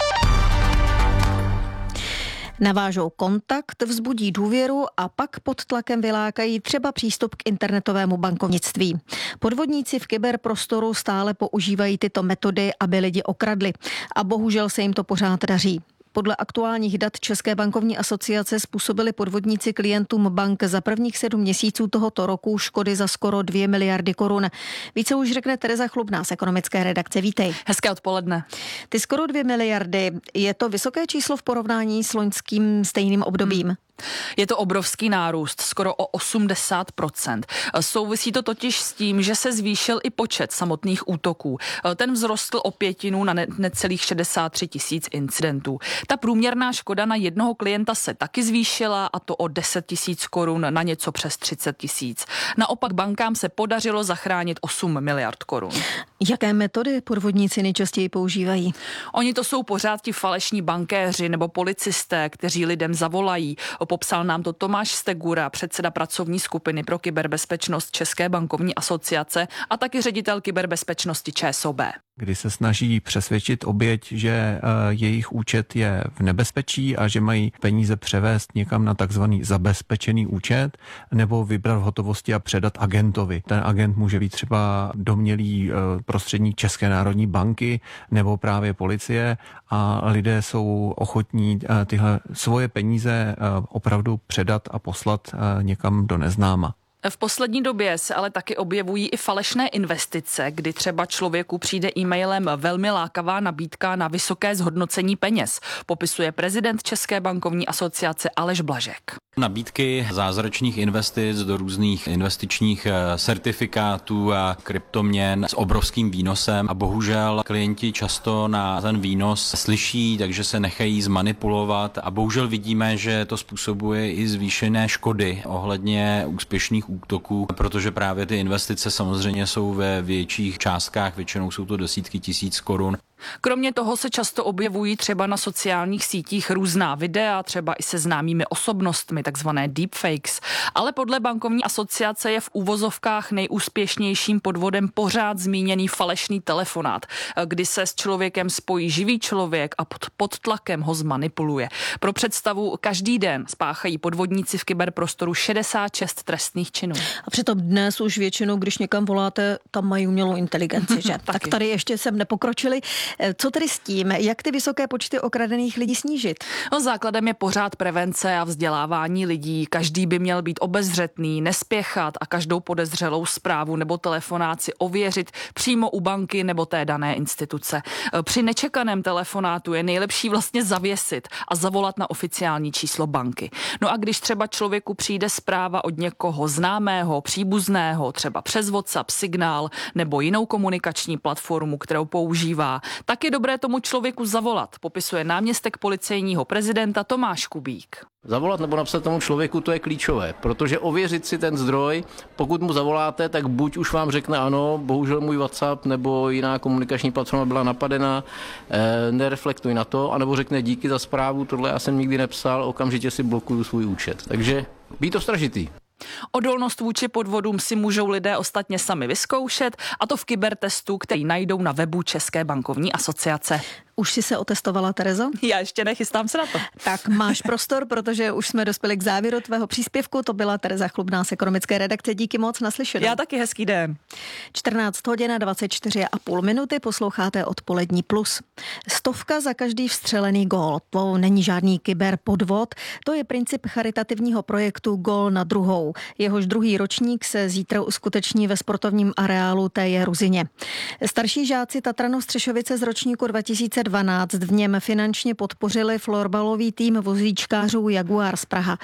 Navážou kontakt, vzbudí důvěru a pak pod tlakem vylákají třeba přístup k internetovému bankovnictví. Podvodníci v kyberprostoru stále používají tyto metody, aby lidi okradli. A bohužel se jim to pořád daří. Podle aktuálních dat České bankovní asociace způsobili podvodníci klientům bank za prvních sedm měsíců tohoto roku škody za skoro dvě miliardy korun. Více už řekne Tereza Chlubná z ekonomické redakce. Vítej. Hezké odpoledne. Ty skoro dvě miliardy, je to vysoké číslo v porovnání s loňským stejným obdobím? Hmm. Je to obrovský nárůst, skoro o osmdesát procent. Souvisí to totiž s tím, že se zvýšil i počet samotných útoků. Ten vzrostl o pětinu na ne- necelých šedesát tři tisíc incidentů. Ta průměrná škoda na jednoho klienta se taky zvýšila, a to o deset tisíc korun na něco přes třicet tisíc. Naopak bankám se podařilo zachránit osm miliard korun. Jaké metody podvodníci nejčastěji používají? Oni to jsou pořád ti falešní bankéři nebo policisté, kteří lidem zavolají. Popsal nám to Tomáš Stegura, předseda pracovní skupiny pro kyberbezpečnost České bankovní asociace a taky ředitel kyberbezpečnosti ČSOB. Kdy se snaží přesvědčit oběť, že jejich účet je v nebezpečí a že mají peníze převést někam na takzvaný zabezpečený účet, nebo vybrat v hotovosti a předat agentovi. Ten agent může být třeba domnělý prostředník České národní banky nebo právě policie, a lidé jsou ochotní tyhle svoje peníze opravdu předat a poslat někam do neznáma. V poslední době se ale taky objevují i falešné investice, kdy třeba člověku přijde e-mailem velmi lákavá nabídka na vysoké zhodnocení peněz, popisuje prezident České bankovní asociace Aleš Blažek. Nabídky zázračných investic do různých investičních certifikátů a kryptoměn s obrovským výnosem, a bohužel klienti často na ten výnos slyší, takže se nechají zmanipulovat, a bohužel vidíme, že to způsobuje i zvýšené škody ohledně úspěšných útoků, protože právě ty investice samozřejmě jsou ve větších částkách, většinou jsou to desítky tisíc korun. Kromě toho se často objevují třeba na sociálních sítích různá videa, třeba i se známými osobnostmi, takzvané deepfakes. Ale podle bankovní asociace je v úvozovkách nejúspěšnějším podvodem pořád zmíněný falešný telefonát, kdy se s člověkem spojí živý člověk a pod, pod tlakem ho zmanipuluje. Pro představu, každý den spáchají podvodníci v kyberprostoru šedesát šest trestných činů. A přitom dnes už většinou, když někam voláte, tam mají umělou inteligenci, že? Tak tady ještě jsem nepokročili. Co tedy s tím? Jak ty vysoké počty okradených lidí snížit? No, základem je pořád prevence a vzdělávání lidí. Každý by měl být obezřetný, nespěchat a každou podezřelou zprávu nebo telefonát si ověřit přímo u banky nebo té dané instituce. Při nečekaném telefonátu je nejlepší vlastně zavěsit a zavolat na oficiální číslo banky. No a když třeba člověku přijde zpráva od někoho známého, příbuzného, třeba přes WhatsApp, Signál nebo jinou komunikační platformu, kterou používá, tak je dobré tomu člověku zavolat, popisuje náměstek policejního prezidenta Tomáš Kubík. Zavolat nebo napsat tomu člověku, to je klíčové, protože ověřit si ten zdroj, pokud mu zavoláte, tak buď už vám řekne ano, bohužel můj WhatsApp nebo jiná komunikační platforma byla napadena, eh, nereflektuj na to, anebo řekne díky za zprávu, tohle já jsem nikdy nepsal, okamžitě si blokuju svůj účet. Takže být ostražitý. Odolnost vůči podvodům si můžou lidé ostatně sami vyzkoušet, a to v kybertestu, který najdou na webu České bankovní asociace. Už jsi se otestovala, Terezo? Já ještě nechystám se na to. Tak máš prostor, protože už jsme dospěli k závěru tvého příspěvku. To byla Tereza Chlubná z ekonomické redakce. Díky moc, naslyšenou. Já taky, hezký den. čtrnáct hodin a dvacet čtyři a půl minuty, posloucháte Odpolední plus. Stovka za každý vstřelený gól. To není žádný kyberpodvod, to je princip charitativního projektu Gól na druhou. Jehož druhý ročník se zítra uskuteční ve sportovním areálu T J Ruzině. Starší žáci Tatranov Střešovice z ročníku dva tisíce dvanáct v něm finančně podpořili florbalový tým vozíčkářů Jaguar z Praha.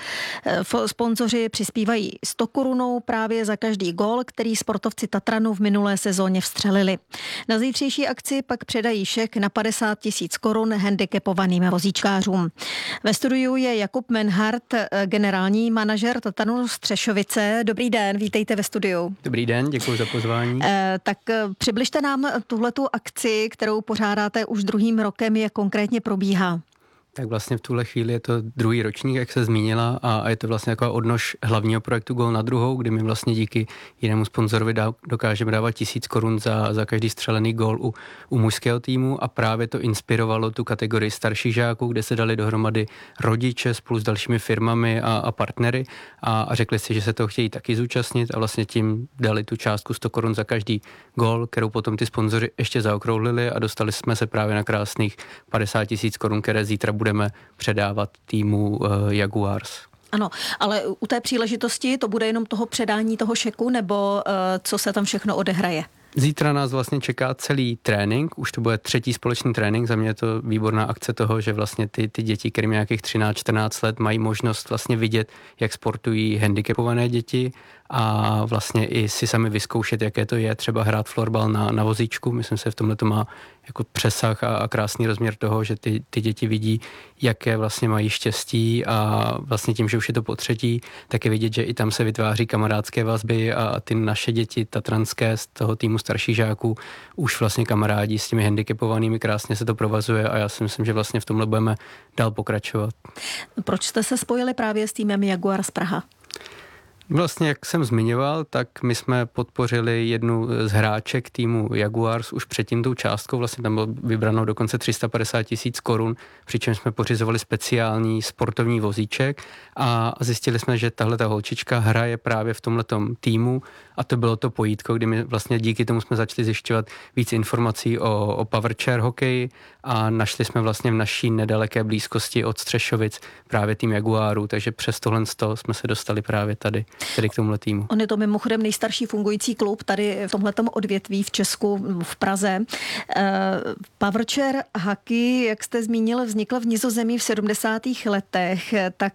Sponzoři přispívají sto korunou právě za každý gól, který sportovci Tatranu v minulé sezóně vstřelili. Na zítřejší akci pak předají šek na padesát tisíc korun handicapovaným vozíčkářům. Ve studiu je Jakub Menhardt, generální manažer Tatranu Střešovice. Dobrý den, vítejte ve studiu. Dobrý den, děkuji za pozvání. E, tak přibližte nám tuhletu akci, kterou pořádáte už druhým rokem, jak konkrétně probíhá. Tak vlastně v tuhle chvíli je to druhý ročník, jak se zmínila, a je to vlastně jako odnož hlavního projektu Gól na druhou, kdy my vlastně díky jinému sponzorovi dá, dokážeme dávat tisíc korun za, za každý střelený gól u, u mužského týmu, a právě to inspirovalo tu kategorii starších žáků, kde se dali dohromady rodiče spolu s dalšími firmami a, a partnery a, a řekli si, že se toho chtějí taky zúčastnit, a vlastně tím dali tu částku sto korun za každý gól, kterou potom ty sponzoři ještě zaokrouhlili, a dostali jsme se právě na krásných padesát tisíc korun, které zítra budeme předávat týmu uh, Jaguars. Ano, ale u té příležitosti to bude jenom toho předání toho šeku, nebo uh, co se tam všechno odehraje? Zítra nás vlastně čeká celý trénink, už to bude třetí společný trénink, za mě je to výborná akce toho, že vlastně ty, ty děti, kterým nějakých třináct čtrnáct let, mají možnost vlastně vidět, jak sportují handicapované děti a vlastně i si sami vyzkoušet, jaké to je, třeba hrát florbal na, na vozíčku. Myslím si, že v tomhle to má jako přesah a, a krásný rozměr toho, že ty, ty děti vidí, jaké vlastně mají štěstí a vlastně tím, že už je to po třetí, tak je vidět, že i tam se vytváří kamarádské vazby a ty naše děti tatranské z toho týmu starších žáků už vlastně kamarádi s těmi handicapovanými, krásně se to provazuje a já si myslím, že vlastně v tomhle budeme dál pokračovat. Proč jste se spojili právě s týmem Jaguar z Praha? Vlastně, jak jsem zmiňoval, tak my jsme podpořili jednu z hráček týmu Jaguars už předtím tou částkou, vlastně tam bylo vybrano dokonce tři sta padesát tisíc korun, přičemž jsme pořizovali speciální sportovní vozíček a zjistili jsme, že tahle ta holčička hraje právě v tomhletom týmu a to bylo to pojítko, kdy my vlastně díky tomu jsme začali zjišťovat víc informací o, o power chair hokeji a našli jsme vlastně v naší nedaleké blízkosti od Střešovic právě tým Jaguarů, takže přes tohle jsme se dostali právě tady. Tedy k tomuhle týmu. On je to mimochodem nejstarší fungující klub tady v tomhletom odvětví v Česku, v Praze. Powerchair hockey, jak jste zmínil, vznikl v Nizozemí v sedmdesátých letech. Tak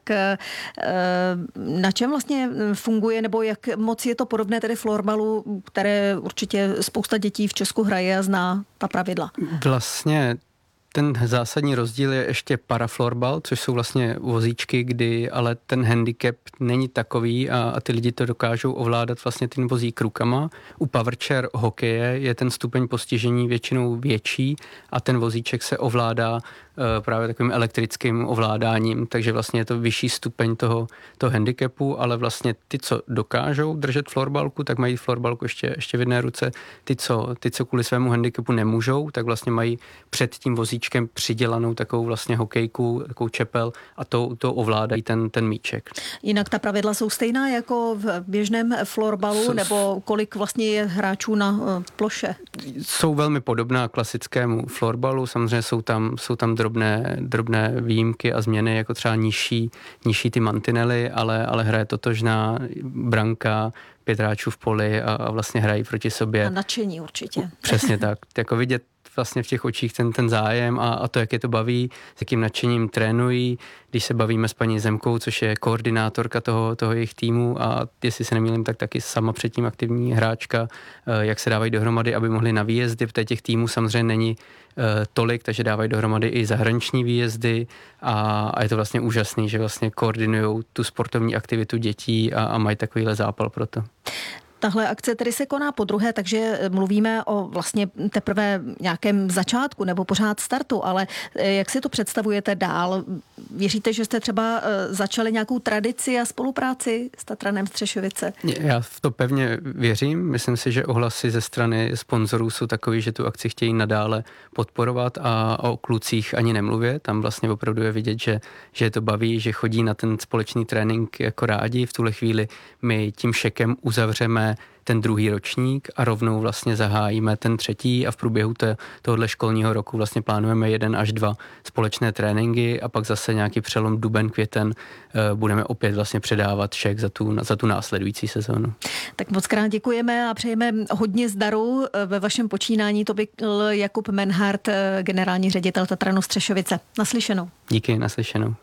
na čem vlastně funguje, nebo jak moc je to podobné tedy florbalu, které určitě spousta dětí v Česku hraje a zná ta pravidla? Vlastně ten zásadní rozdíl je ještě paraflorbal, což jsou vlastně vozíčky, kdy ale ten handicap není takový a, a ty lidi to dokážou ovládat vlastně tím vozík rukama. U powerchair hokeje je ten stupeň postižení většinou větší a ten vozíček se ovládá právě takovým elektrickým ovládáním, takže vlastně je to vyšší stupeň toho, toho handicapu, ale vlastně ty, co dokážou držet florbalku, tak mají florbalku ještě, ještě v jedné ruce. Ty co, ty, co kvůli svému handicapu nemůžou, tak vlastně mají před tím vozíčkem přidělanou takovou vlastně hokejku, takovou čepel a to, to ovládají ten, ten míček. Jinak ta pravidla jsou stejná jako v běžném florbalu, S- nebo kolik vlastně je hráčů na uh, ploše? Jsou velmi podobná klasickému florbalu, samozřejmě jsou tam, jsou tam drobné, drobné výjimky a změny, jako třeba nižší, nižší ty mantinely, ale, ale hraje totožná branka, pět hráčů v poli a, a vlastně hrají proti sobě. A nadšení určitě. Přesně tak. Jako vidět vlastně v těch očích ten, ten zájem a, a to, jak je to baví, s jakým nadšením trénují, když se bavíme s paní Zemkou, což je koordinátorka toho, toho jejich týmu a jestli se nemýlím, tak taky sama předtím aktivní hráčka, jak se dávají dohromady, aby mohli na výjezdy, protože těch týmů samozřejmě není tolik, takže dávají dohromady i zahraniční výjezdy a, a je to vlastně úžasný, že vlastně koordinujou tu sportovní aktivitu dětí a, a mají takovýhle zápal pro to. Tahle akce tedy se koná podruhé, takže mluvíme o vlastně teprve nějakém začátku nebo pořád startu, ale jak si to představujete dál? Věříte, že jste třeba začali nějakou tradici a spolupráci s Tatranem Střešovice? Já v to pevně věřím. Myslím si, že ohlasy ze strany sponzorů jsou takový, že tu akci chtějí nadále podporovat a o klucích ani nemluvě. Tam vlastně opravdu je vidět, že, že je to baví, že chodí na ten společný trénink jako rádi. V tuhle chvíli my tím šekem uzavřeme ten druhý ročník a rovnou vlastně zahájíme ten třetí a v průběhu te, tohohle školního roku vlastně plánujeme jeden až dva společné tréninky a pak zase nějaký přelom duben, květen budeme opět vlastně předávat šek za tu, za tu následující sezónu. Tak moc krát děkujeme a přejeme hodně zdaru ve vašem počínání. To byl Jakub Menhardt, generální ředitel Tatranu Střešovice. Naslyšenou. Díky, naslyšenou.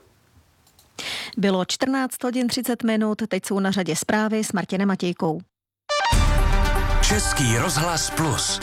Bylo čtrnáct hodin třicet minut, teď jsou na řadě zprávy s Martinem Matějkou. Český rozhlas plus.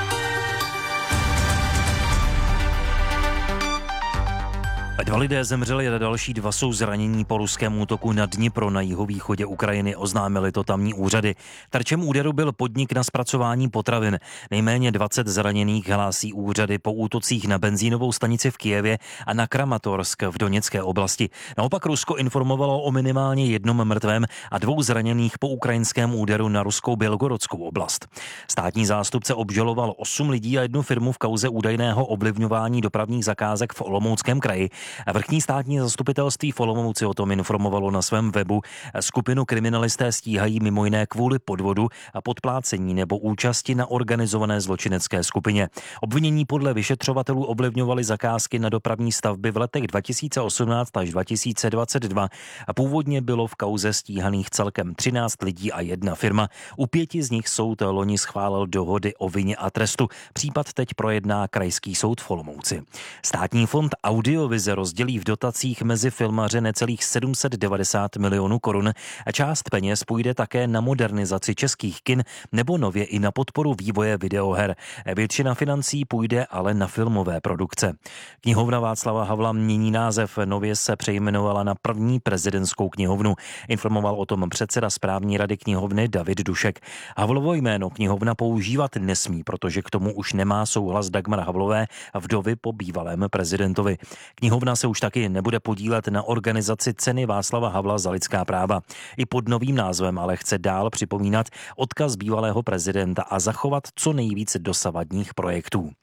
Dva lidé zemřeli a další dva jsou zranění po ruském útoku na Dnipro na jihovýchodě Ukrajiny, oznámili to tamní úřady. Terčem úderu byl podnik na zpracování potravin. Nejméně dvacet zraněných hlásí úřady po útocích na benzínovou stanici v Kyjevě a na Kramatorsk v Doněcké oblasti. Naopak Rusko informovalo o minimálně jednom mrtvém a dvou zraněných po ukrajinském úderu na ruskou Bělgorodskou oblast. Státní zástupce obžaloval osm lidí a jednu firmu v kauze údajného ovlivňování dopravních zakázek v Olomouckém kraji. Vrchní státní zastupitelství v Olomouci o tom informovalo na svém webu. Skupinu kriminalisté stíhají mimo jiné kvůli podvodu a podplácení nebo účasti na organizované zločinecké skupině. Obvinění podle vyšetřovatelů ovlivňovali zakázky na dopravní stavby v letech dva tisíce osmnáct až dva tisíce dvacet dva a původně bylo v kauze stíhaných celkem třináct lidí a jedna firma. U pěti z nich soud loni schválil dohody o vině a trestu. Případ teď projedná Krajský soud v Olomouci. Státní fond Audiovize rozdělí v dotacích mezi filmaře necelých sedm set devadesát milionů korun a část peněz půjde také na modernizaci českých kin nebo nově i na podporu vývoje videoher. Většina financí půjde ale na filmové produkce. Knihovna Václava Havla mění název, nově se přejmenovala na první prezidentskou knihovnu. Informoval o tom předseda správní rady knihovny David Dušek. Havlovo jméno knihovna používat nesmí, protože k tomu už nemá souhlas Dagmar Havlové, vdovy po bývalém prezidentovi. Knihovna se už taky nebude podílet na organizaci ceny Václava Havla za lidská práva. I pod novým názvem ale chce dál připomínat odkaz bývalého prezidenta a zachovat co nejvíce dosavadních projektů.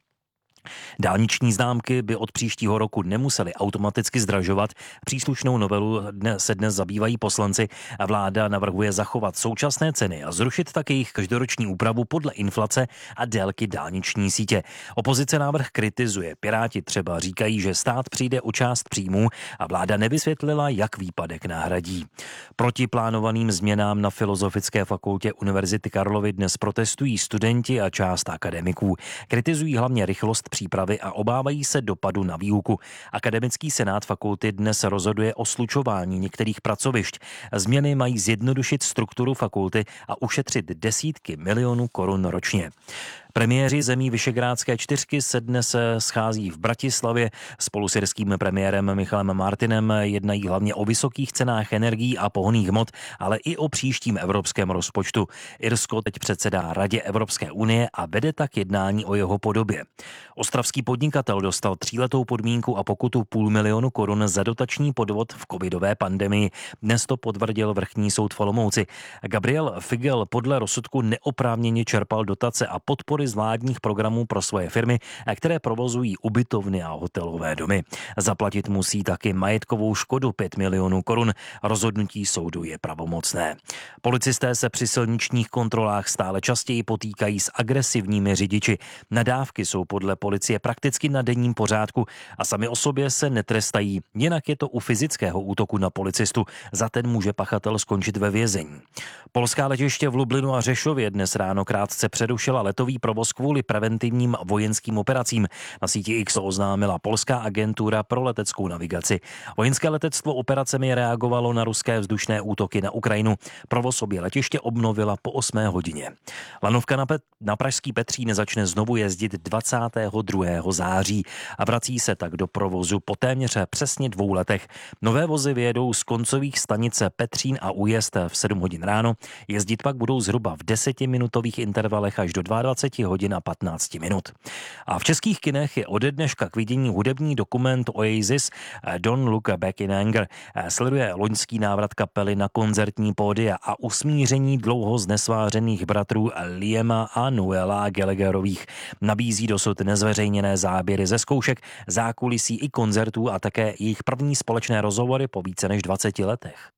Dálniční známky by od příštího roku nemusely automaticky zdražovat. Příslušnou novelu se dnes zabývají poslanci a vláda navrhuje zachovat současné ceny a zrušit tak jejich každoroční úpravu podle inflace a délky dálniční sítě. Opozice návrh kritizuje. Piráti třeba říkají, že stát přijde o část příjmů a vláda nevysvětlila, jak výpadek nahradí. Proti plánovaným změnám na Filozofické fakultě Univerzity Karlovy dnes protestují studenti a část akademiků. Kritizují hlavně rychlost přípravy a obávají se dopadu na výuku. Akademický senát fakulty dnes rozhoduje o slučování některých pracovišť. Změny mají zjednodušit strukturu fakulty a ušetřit desítky milionů korun ročně. Premiéři zemí Visegrádské čtyřky se dnes schází v Bratislavě. Spolu s irským premiérem Michalem Martinem jednají hlavně o vysokých cenách energií a pohonných hmot, ale i o příštím evropském rozpočtu. Irsko teď předsedá Radě Evropské unie a vede tak jednání o jeho podobě. Ostravský podnikatel dostal tříletou podmínku a pokutu půl milionu korun za dotační podvod v covidové pandemii. Dnes to potvrdil vrchní soud v Olomouci. Gabriel Figel podle rozsudku neoprávněně čerpal dotace a podpory z vládních programů pro svoje firmy, které provozují ubytovny a hotelové domy. Zaplatit musí taky majetkovou škodu pět milionů korun. Rozhodnutí soudu je pravomocné. Policisté se při silničních kontrolách stále častěji potýkají s agresivními řidiči. Nadávky jsou podle policie prakticky na denním pořádku a sami o sobě se netrestají. Jinak je to u fyzického útoku na policistu. Za ten může pachatel skončit ve vězení. Polská letiště v Lublinu a Řešově dnes ráno krátce přerušila letový provoz kvůli preventivním vojenským operacím. Na síti X oznámila polská agentura pro leteckou navigaci. Vojenské letectvo operacemi reagovalo na ruské vzdušné útoky na Ukrajinu. Provoz obě letiště obnovila po osmé hodině. Lanovka na, Pet- na pražský Petřín začne znovu jezdit dvacátého druhého září a vrací se tak do provozu po téměř přesně dvou letech. Nové vozy vyjedou z koncových stanice Petřín a Újezd v sedm hodin ráno. Jezdit pak budou zhruba v desetiminutových intervalech až do dvacet dva hodin a patnáct minut. A v českých kinech je ode dneška k vidění hudební dokument Oasis Don't Look Back in Anger. Sleduje loňský návrat kapely na koncertní pódia a usmíření dlouho znesvářených bratrů Liama a Noela Gallagherových. Nabízí dosud nezveřejněné záběry ze zkoušek, zákulisí i koncertů a také jejich první společné rozhovory po více než dvaceti letech.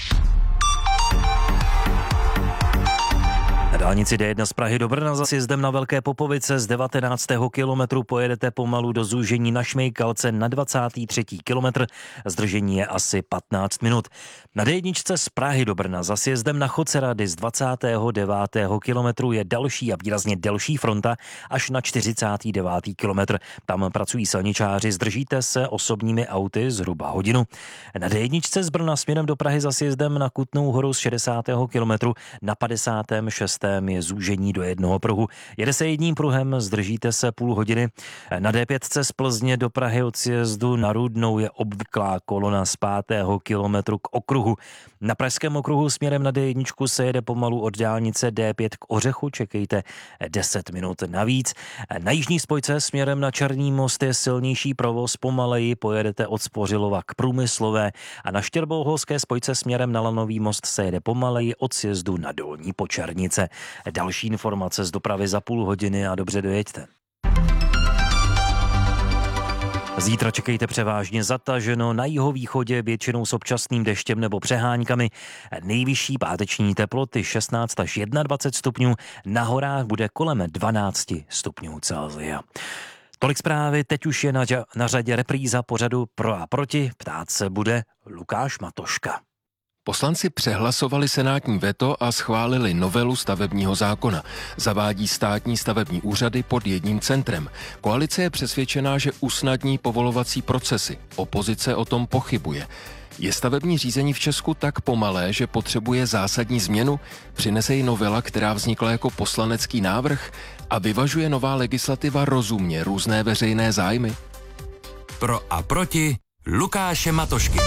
Na dálnici D jedna z Prahy do Brna za sjezdem na Velké Popovice z devatenáctého kilometru pojedete pomalu do zúžení na Šmejkalce na dvacátý třetí kilometr. Zdržení je asi patnáct minut. Na D jedna z Prahy do Brna za sjezdem na Chocerady z dvacátého devátého kilometru je další a výrazně delší fronta až na čtyřicátý devátý kilometr. Tam pracují silničáři, zdržíte se osobními auty zhruba hodinu. Na D jedna z Brna směrem do Prahy za sjezdem na Kutnou Horu z šedesátého kilometru na padesátém šestém je zúžení do jednoho pruhu. Jede se jedním pruhem, zdržíte se půl hodiny. Na D pět z Plzně do Prahy od sjezdu na Rudnou je obvyklá kolona z pátého kilometru k okruhu. Na pražském okruhu směrem na D jedna se jede pomalu od dálnice D pět k Ořechu, čekejte deset minut navíc. Na jižní spojce směrem na Černý most je silnější provoz, pomaleji pojedete od Spořilova k Průmyslové a na Štěrboholské spojce směrem na Lanový most se jede pomaleji od sjezdu na Dolní Počernice. Další informace z dopravy za půl hodiny a dobře dojeďte. Zítra čekejte převážně zataženo, na jihovýchodě většinou s občasným deštěm nebo přeháňkami. Nejvyšší páteční teploty šestnáct až dvacet jedna stupňů, na horách bude kolem dvanáct stupňů Celsia. Tolik zprávy, teď už je na, na řadě repríza pořadu Pro a proti, ptát se bude Lukáš Matoška. Poslanci přehlasovali senátní veto a schválili novelu stavebního zákona. Zavádí státní stavební úřady pod jedním centrem. Koalice je přesvědčená, že usnadní povolovací procesy. Opozice o tom pochybuje. Je stavební řízení v Česku tak pomalé, že potřebuje zásadní změnu? Přinese ji novela, která vznikla jako poslanecký návrh? A vyvažuje nová legislativa rozumně různé veřejné zájmy? Pro a proti Lukáše Matošky.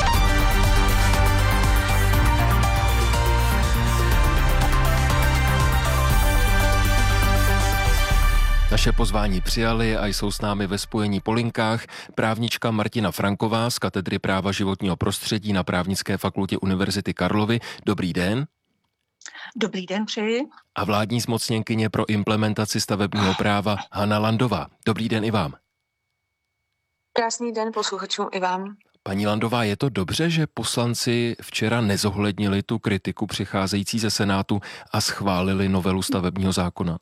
Naše pozvání přijali a jsou s námi ve spojení po linkách právnička Martina Franková z katedry práva životního prostředí na Právnické fakultě Univerzity Karlovy. Dobrý den. Dobrý den, přeji. A vládní zmocněnkyně pro implementaci stavebního práva Hana Landová. Dobrý den i vám. Krásný den posluchačům i vám. Paní Landová, je to dobře, že poslanci včera nezohlednili tu kritiku přicházející ze Senátu a schválili novelu stavebního zákona?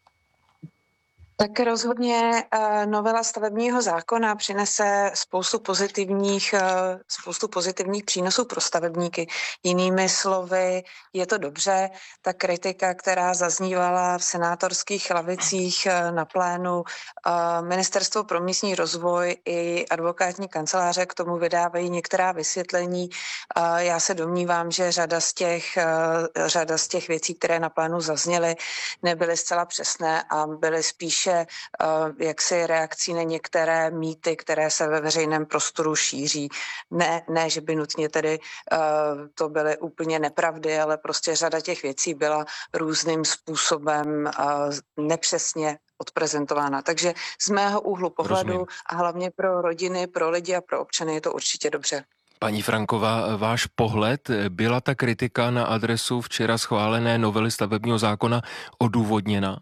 Tak rozhodně novela stavebního zákona přinese spoustu pozitivních, spoustu pozitivních přínosů pro stavebníky. Jinými slovy, je to dobře. Ta kritika, která zaznívala v senátorských lavicích na plénu, Ministerstvo pro místní rozvoj i advokátní kanceláře k tomu vydávají některá vysvětlení. Já se domnívám, že řada z těch, řada z těch věcí, které na plénu zazněly, nebyly zcela přesné a byly spíš jaksi reakcí na některé mýty, které se ve veřejném prostoru šíří. Ne, ne že by nutně tedy uh, to byly úplně nepravdy, ale prostě řada těch věcí byla různým způsobem uh, nepřesně odprezentována. Takže z mého úhlu pohledu Rozumím. A hlavně pro rodiny, pro lidi a pro občany je to určitě dobře. Paní Franková, váš pohled, byla ta kritika na adresu včera schválené novely stavebního zákona odůvodněna?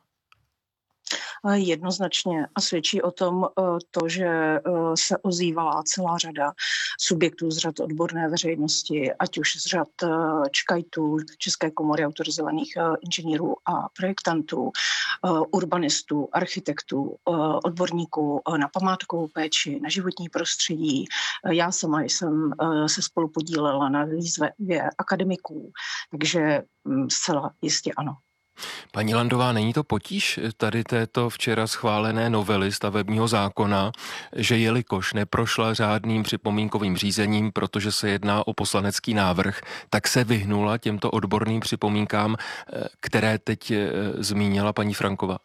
Jednoznačně a svědčí o tom to, že se ozývala celá řada subjektů z řad odborné veřejnosti, ať už z řad ČKAITů, České komory autorizovaných inženýrů a projektantů, urbanistů, architektů, odborníků na památkovou péči, na životní prostředí. Já sama jsem se spolu podílela na výzvě akademiků, takže zcela jistě ano. Paní Landová, není to potíž tady této včera schválené novely stavebního zákona, že jelikož neprošla řádným připomínkovým řízením, protože se jedná o poslanecký návrh, tak se vyhnula těmto odborným připomínkám, které teď zmínila paní Franková?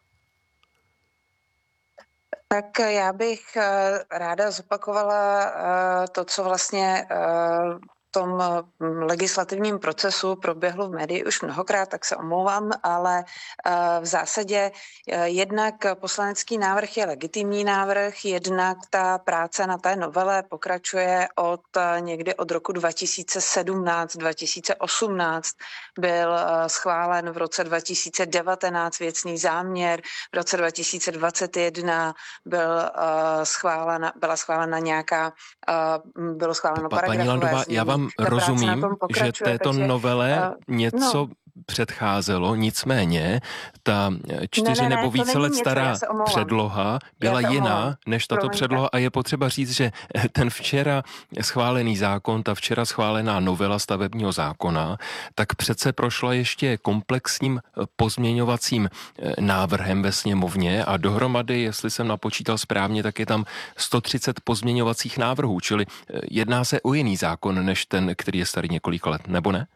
Tak já bych ráda zopakovala to, co vlastně v tom legislativním procesu proběhlo v médii už mnohokrát, tak se omlouvám, ale v zásadě jednak poslanecký návrh je legitimní návrh, jednak ta práce na té novele pokračuje od někdy od roku dva tisíce sedmnáct dva tisíce osmnáct, byl schválen v roce dva tisíce devatenáct věcný záměr, v roce dva tisíce dvacet jedna byl schválena, byla schválena nějaká, bylo schváleno paragrafové znění. Rozumím, že této takže, novele uh, něco no. předcházelo, nicméně ta čtyři ne, ne, ne, nebo více let stará něco, předloha byla jiná než tato Promiňte. předloha a je potřeba říct, že ten včera schválený zákon, ta včera schválená novela stavebního zákona, tak přece prošla ještě komplexním pozměňovacím návrhem ve sněmovně a dohromady, jestli jsem napočítal správně, tak je tam sto třicet pozměňovacích návrhů, čili jedná se o jiný zákon než ten, který je starý několik let, nebo ne?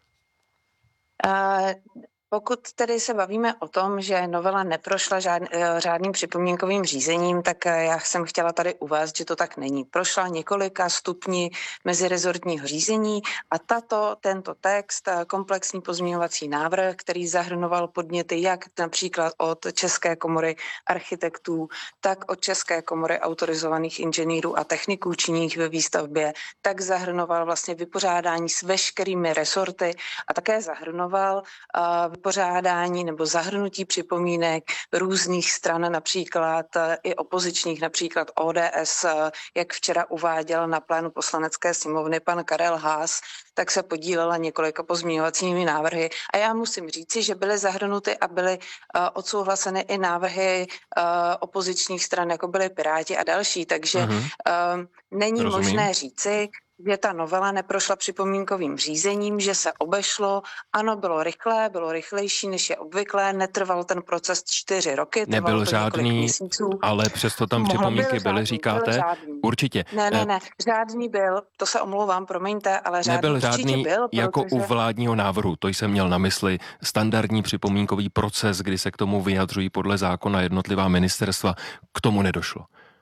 Uh, pokud tedy se bavíme o tom, že novela neprošla žádn, řádným připomínkovým řízením, tak já jsem chtěla tady uvést, že to tak není. Prošla několika stupni mezirezortního řízení a tato, tento text, komplexní pozměňovací návrh, který zahrnoval podněty jak například od České komory architektů, tak od České komory autorizovaných inženýrů a techniků činných ve výstavbě, tak zahrnoval vlastně vypořádání s veškerými resorty a také zahrnoval uh, vypořádání nebo zahrnutí připomínek různých stran, například i opozičních, například O D S, jak včera uváděl na plénu Poslanecké sněmovny pan Karel Haas, tak se podílela několika pozměňovacími návrhy. A já musím říci, že byly zahrnuty a byly uh, odsouhlaseny i návrhy uh, opozičních stran, jako byly Piráti a další. Takže uh-huh. uh, není Rozumím. možné říci, že ta novela neprošla připomínkovým řízením, že se obešlo. Ano, bylo rychlé, bylo rychlejší, než je obvyklé, netrval ten proces čtyři roky. Nebyl žádný, ale přesto tam připomínky byly, říkáte? Určitě. Ne, ne, ne, žádný byl, to se omlouvám, promiňte, ale žádný Nebyl žádný byl, jako protože... u vládního návrhu, to jsem měl na mysli, standardní připomínkový proces, kdy se k tomu vyjadřují podle zákona jednotlivá ministerstva, k tomu nedošlo.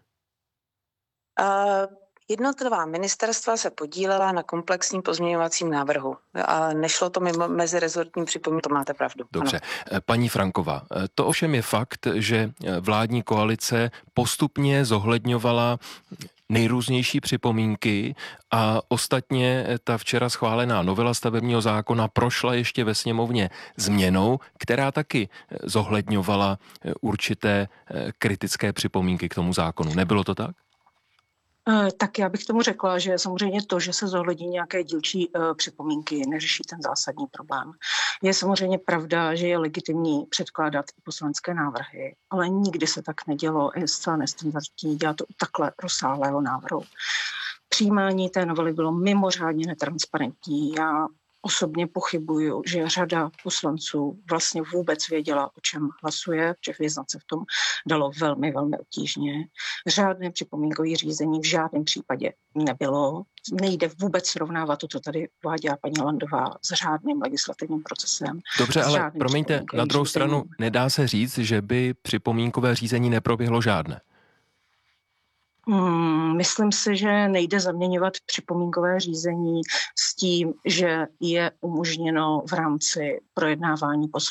Uh... Jednotlivá ministerstva se podílela na komplexním pozměňovacím návrhu a nešlo to mimo mezirezortní připomínky, to máte pravdu. Dobře. Ano. Paní Franková, to ovšem je fakt, že vládní koalice postupně zohledňovala nejrůznější připomínky a ostatně ta včera schválená novela stavebního zákona prošla ještě ve sněmovně změnou, která taky zohledňovala určité kritické připomínky k tomu zákonu. Nebylo to tak? Tak já bych tomu řekla, že samozřejmě to, že se zohlední nějaké dílčí uh, připomínky, neřeší ten zásadní problém. Je samozřejmě pravda, že je legitimní předkládat i poslanecké návrhy, ale nikdy se tak nedělo, je zcela nestandardní dělat to u takhle rozsáhlého návrhu. Přijímání té novely bylo mimořádně netransparentní. Já osobně pochybuju, že řada poslanců vlastně vůbec věděla, o čem hlasuje, protože vyznat se v tom dalo velmi, velmi obtížně. Řádné připomínkové řízení v žádném případě nebylo. Nejde vůbec srovnávat to, co tady uváděla paní Landová, s řádným legislativním procesem. Dobře, ale promiňte, na druhou stranu nedá se říct, že by připomínkové řízení neproběhlo žádné. Hmm, myslím si, že nejde zaměňovat připomínkové řízení s tím, že je umožněno v rámci projednávání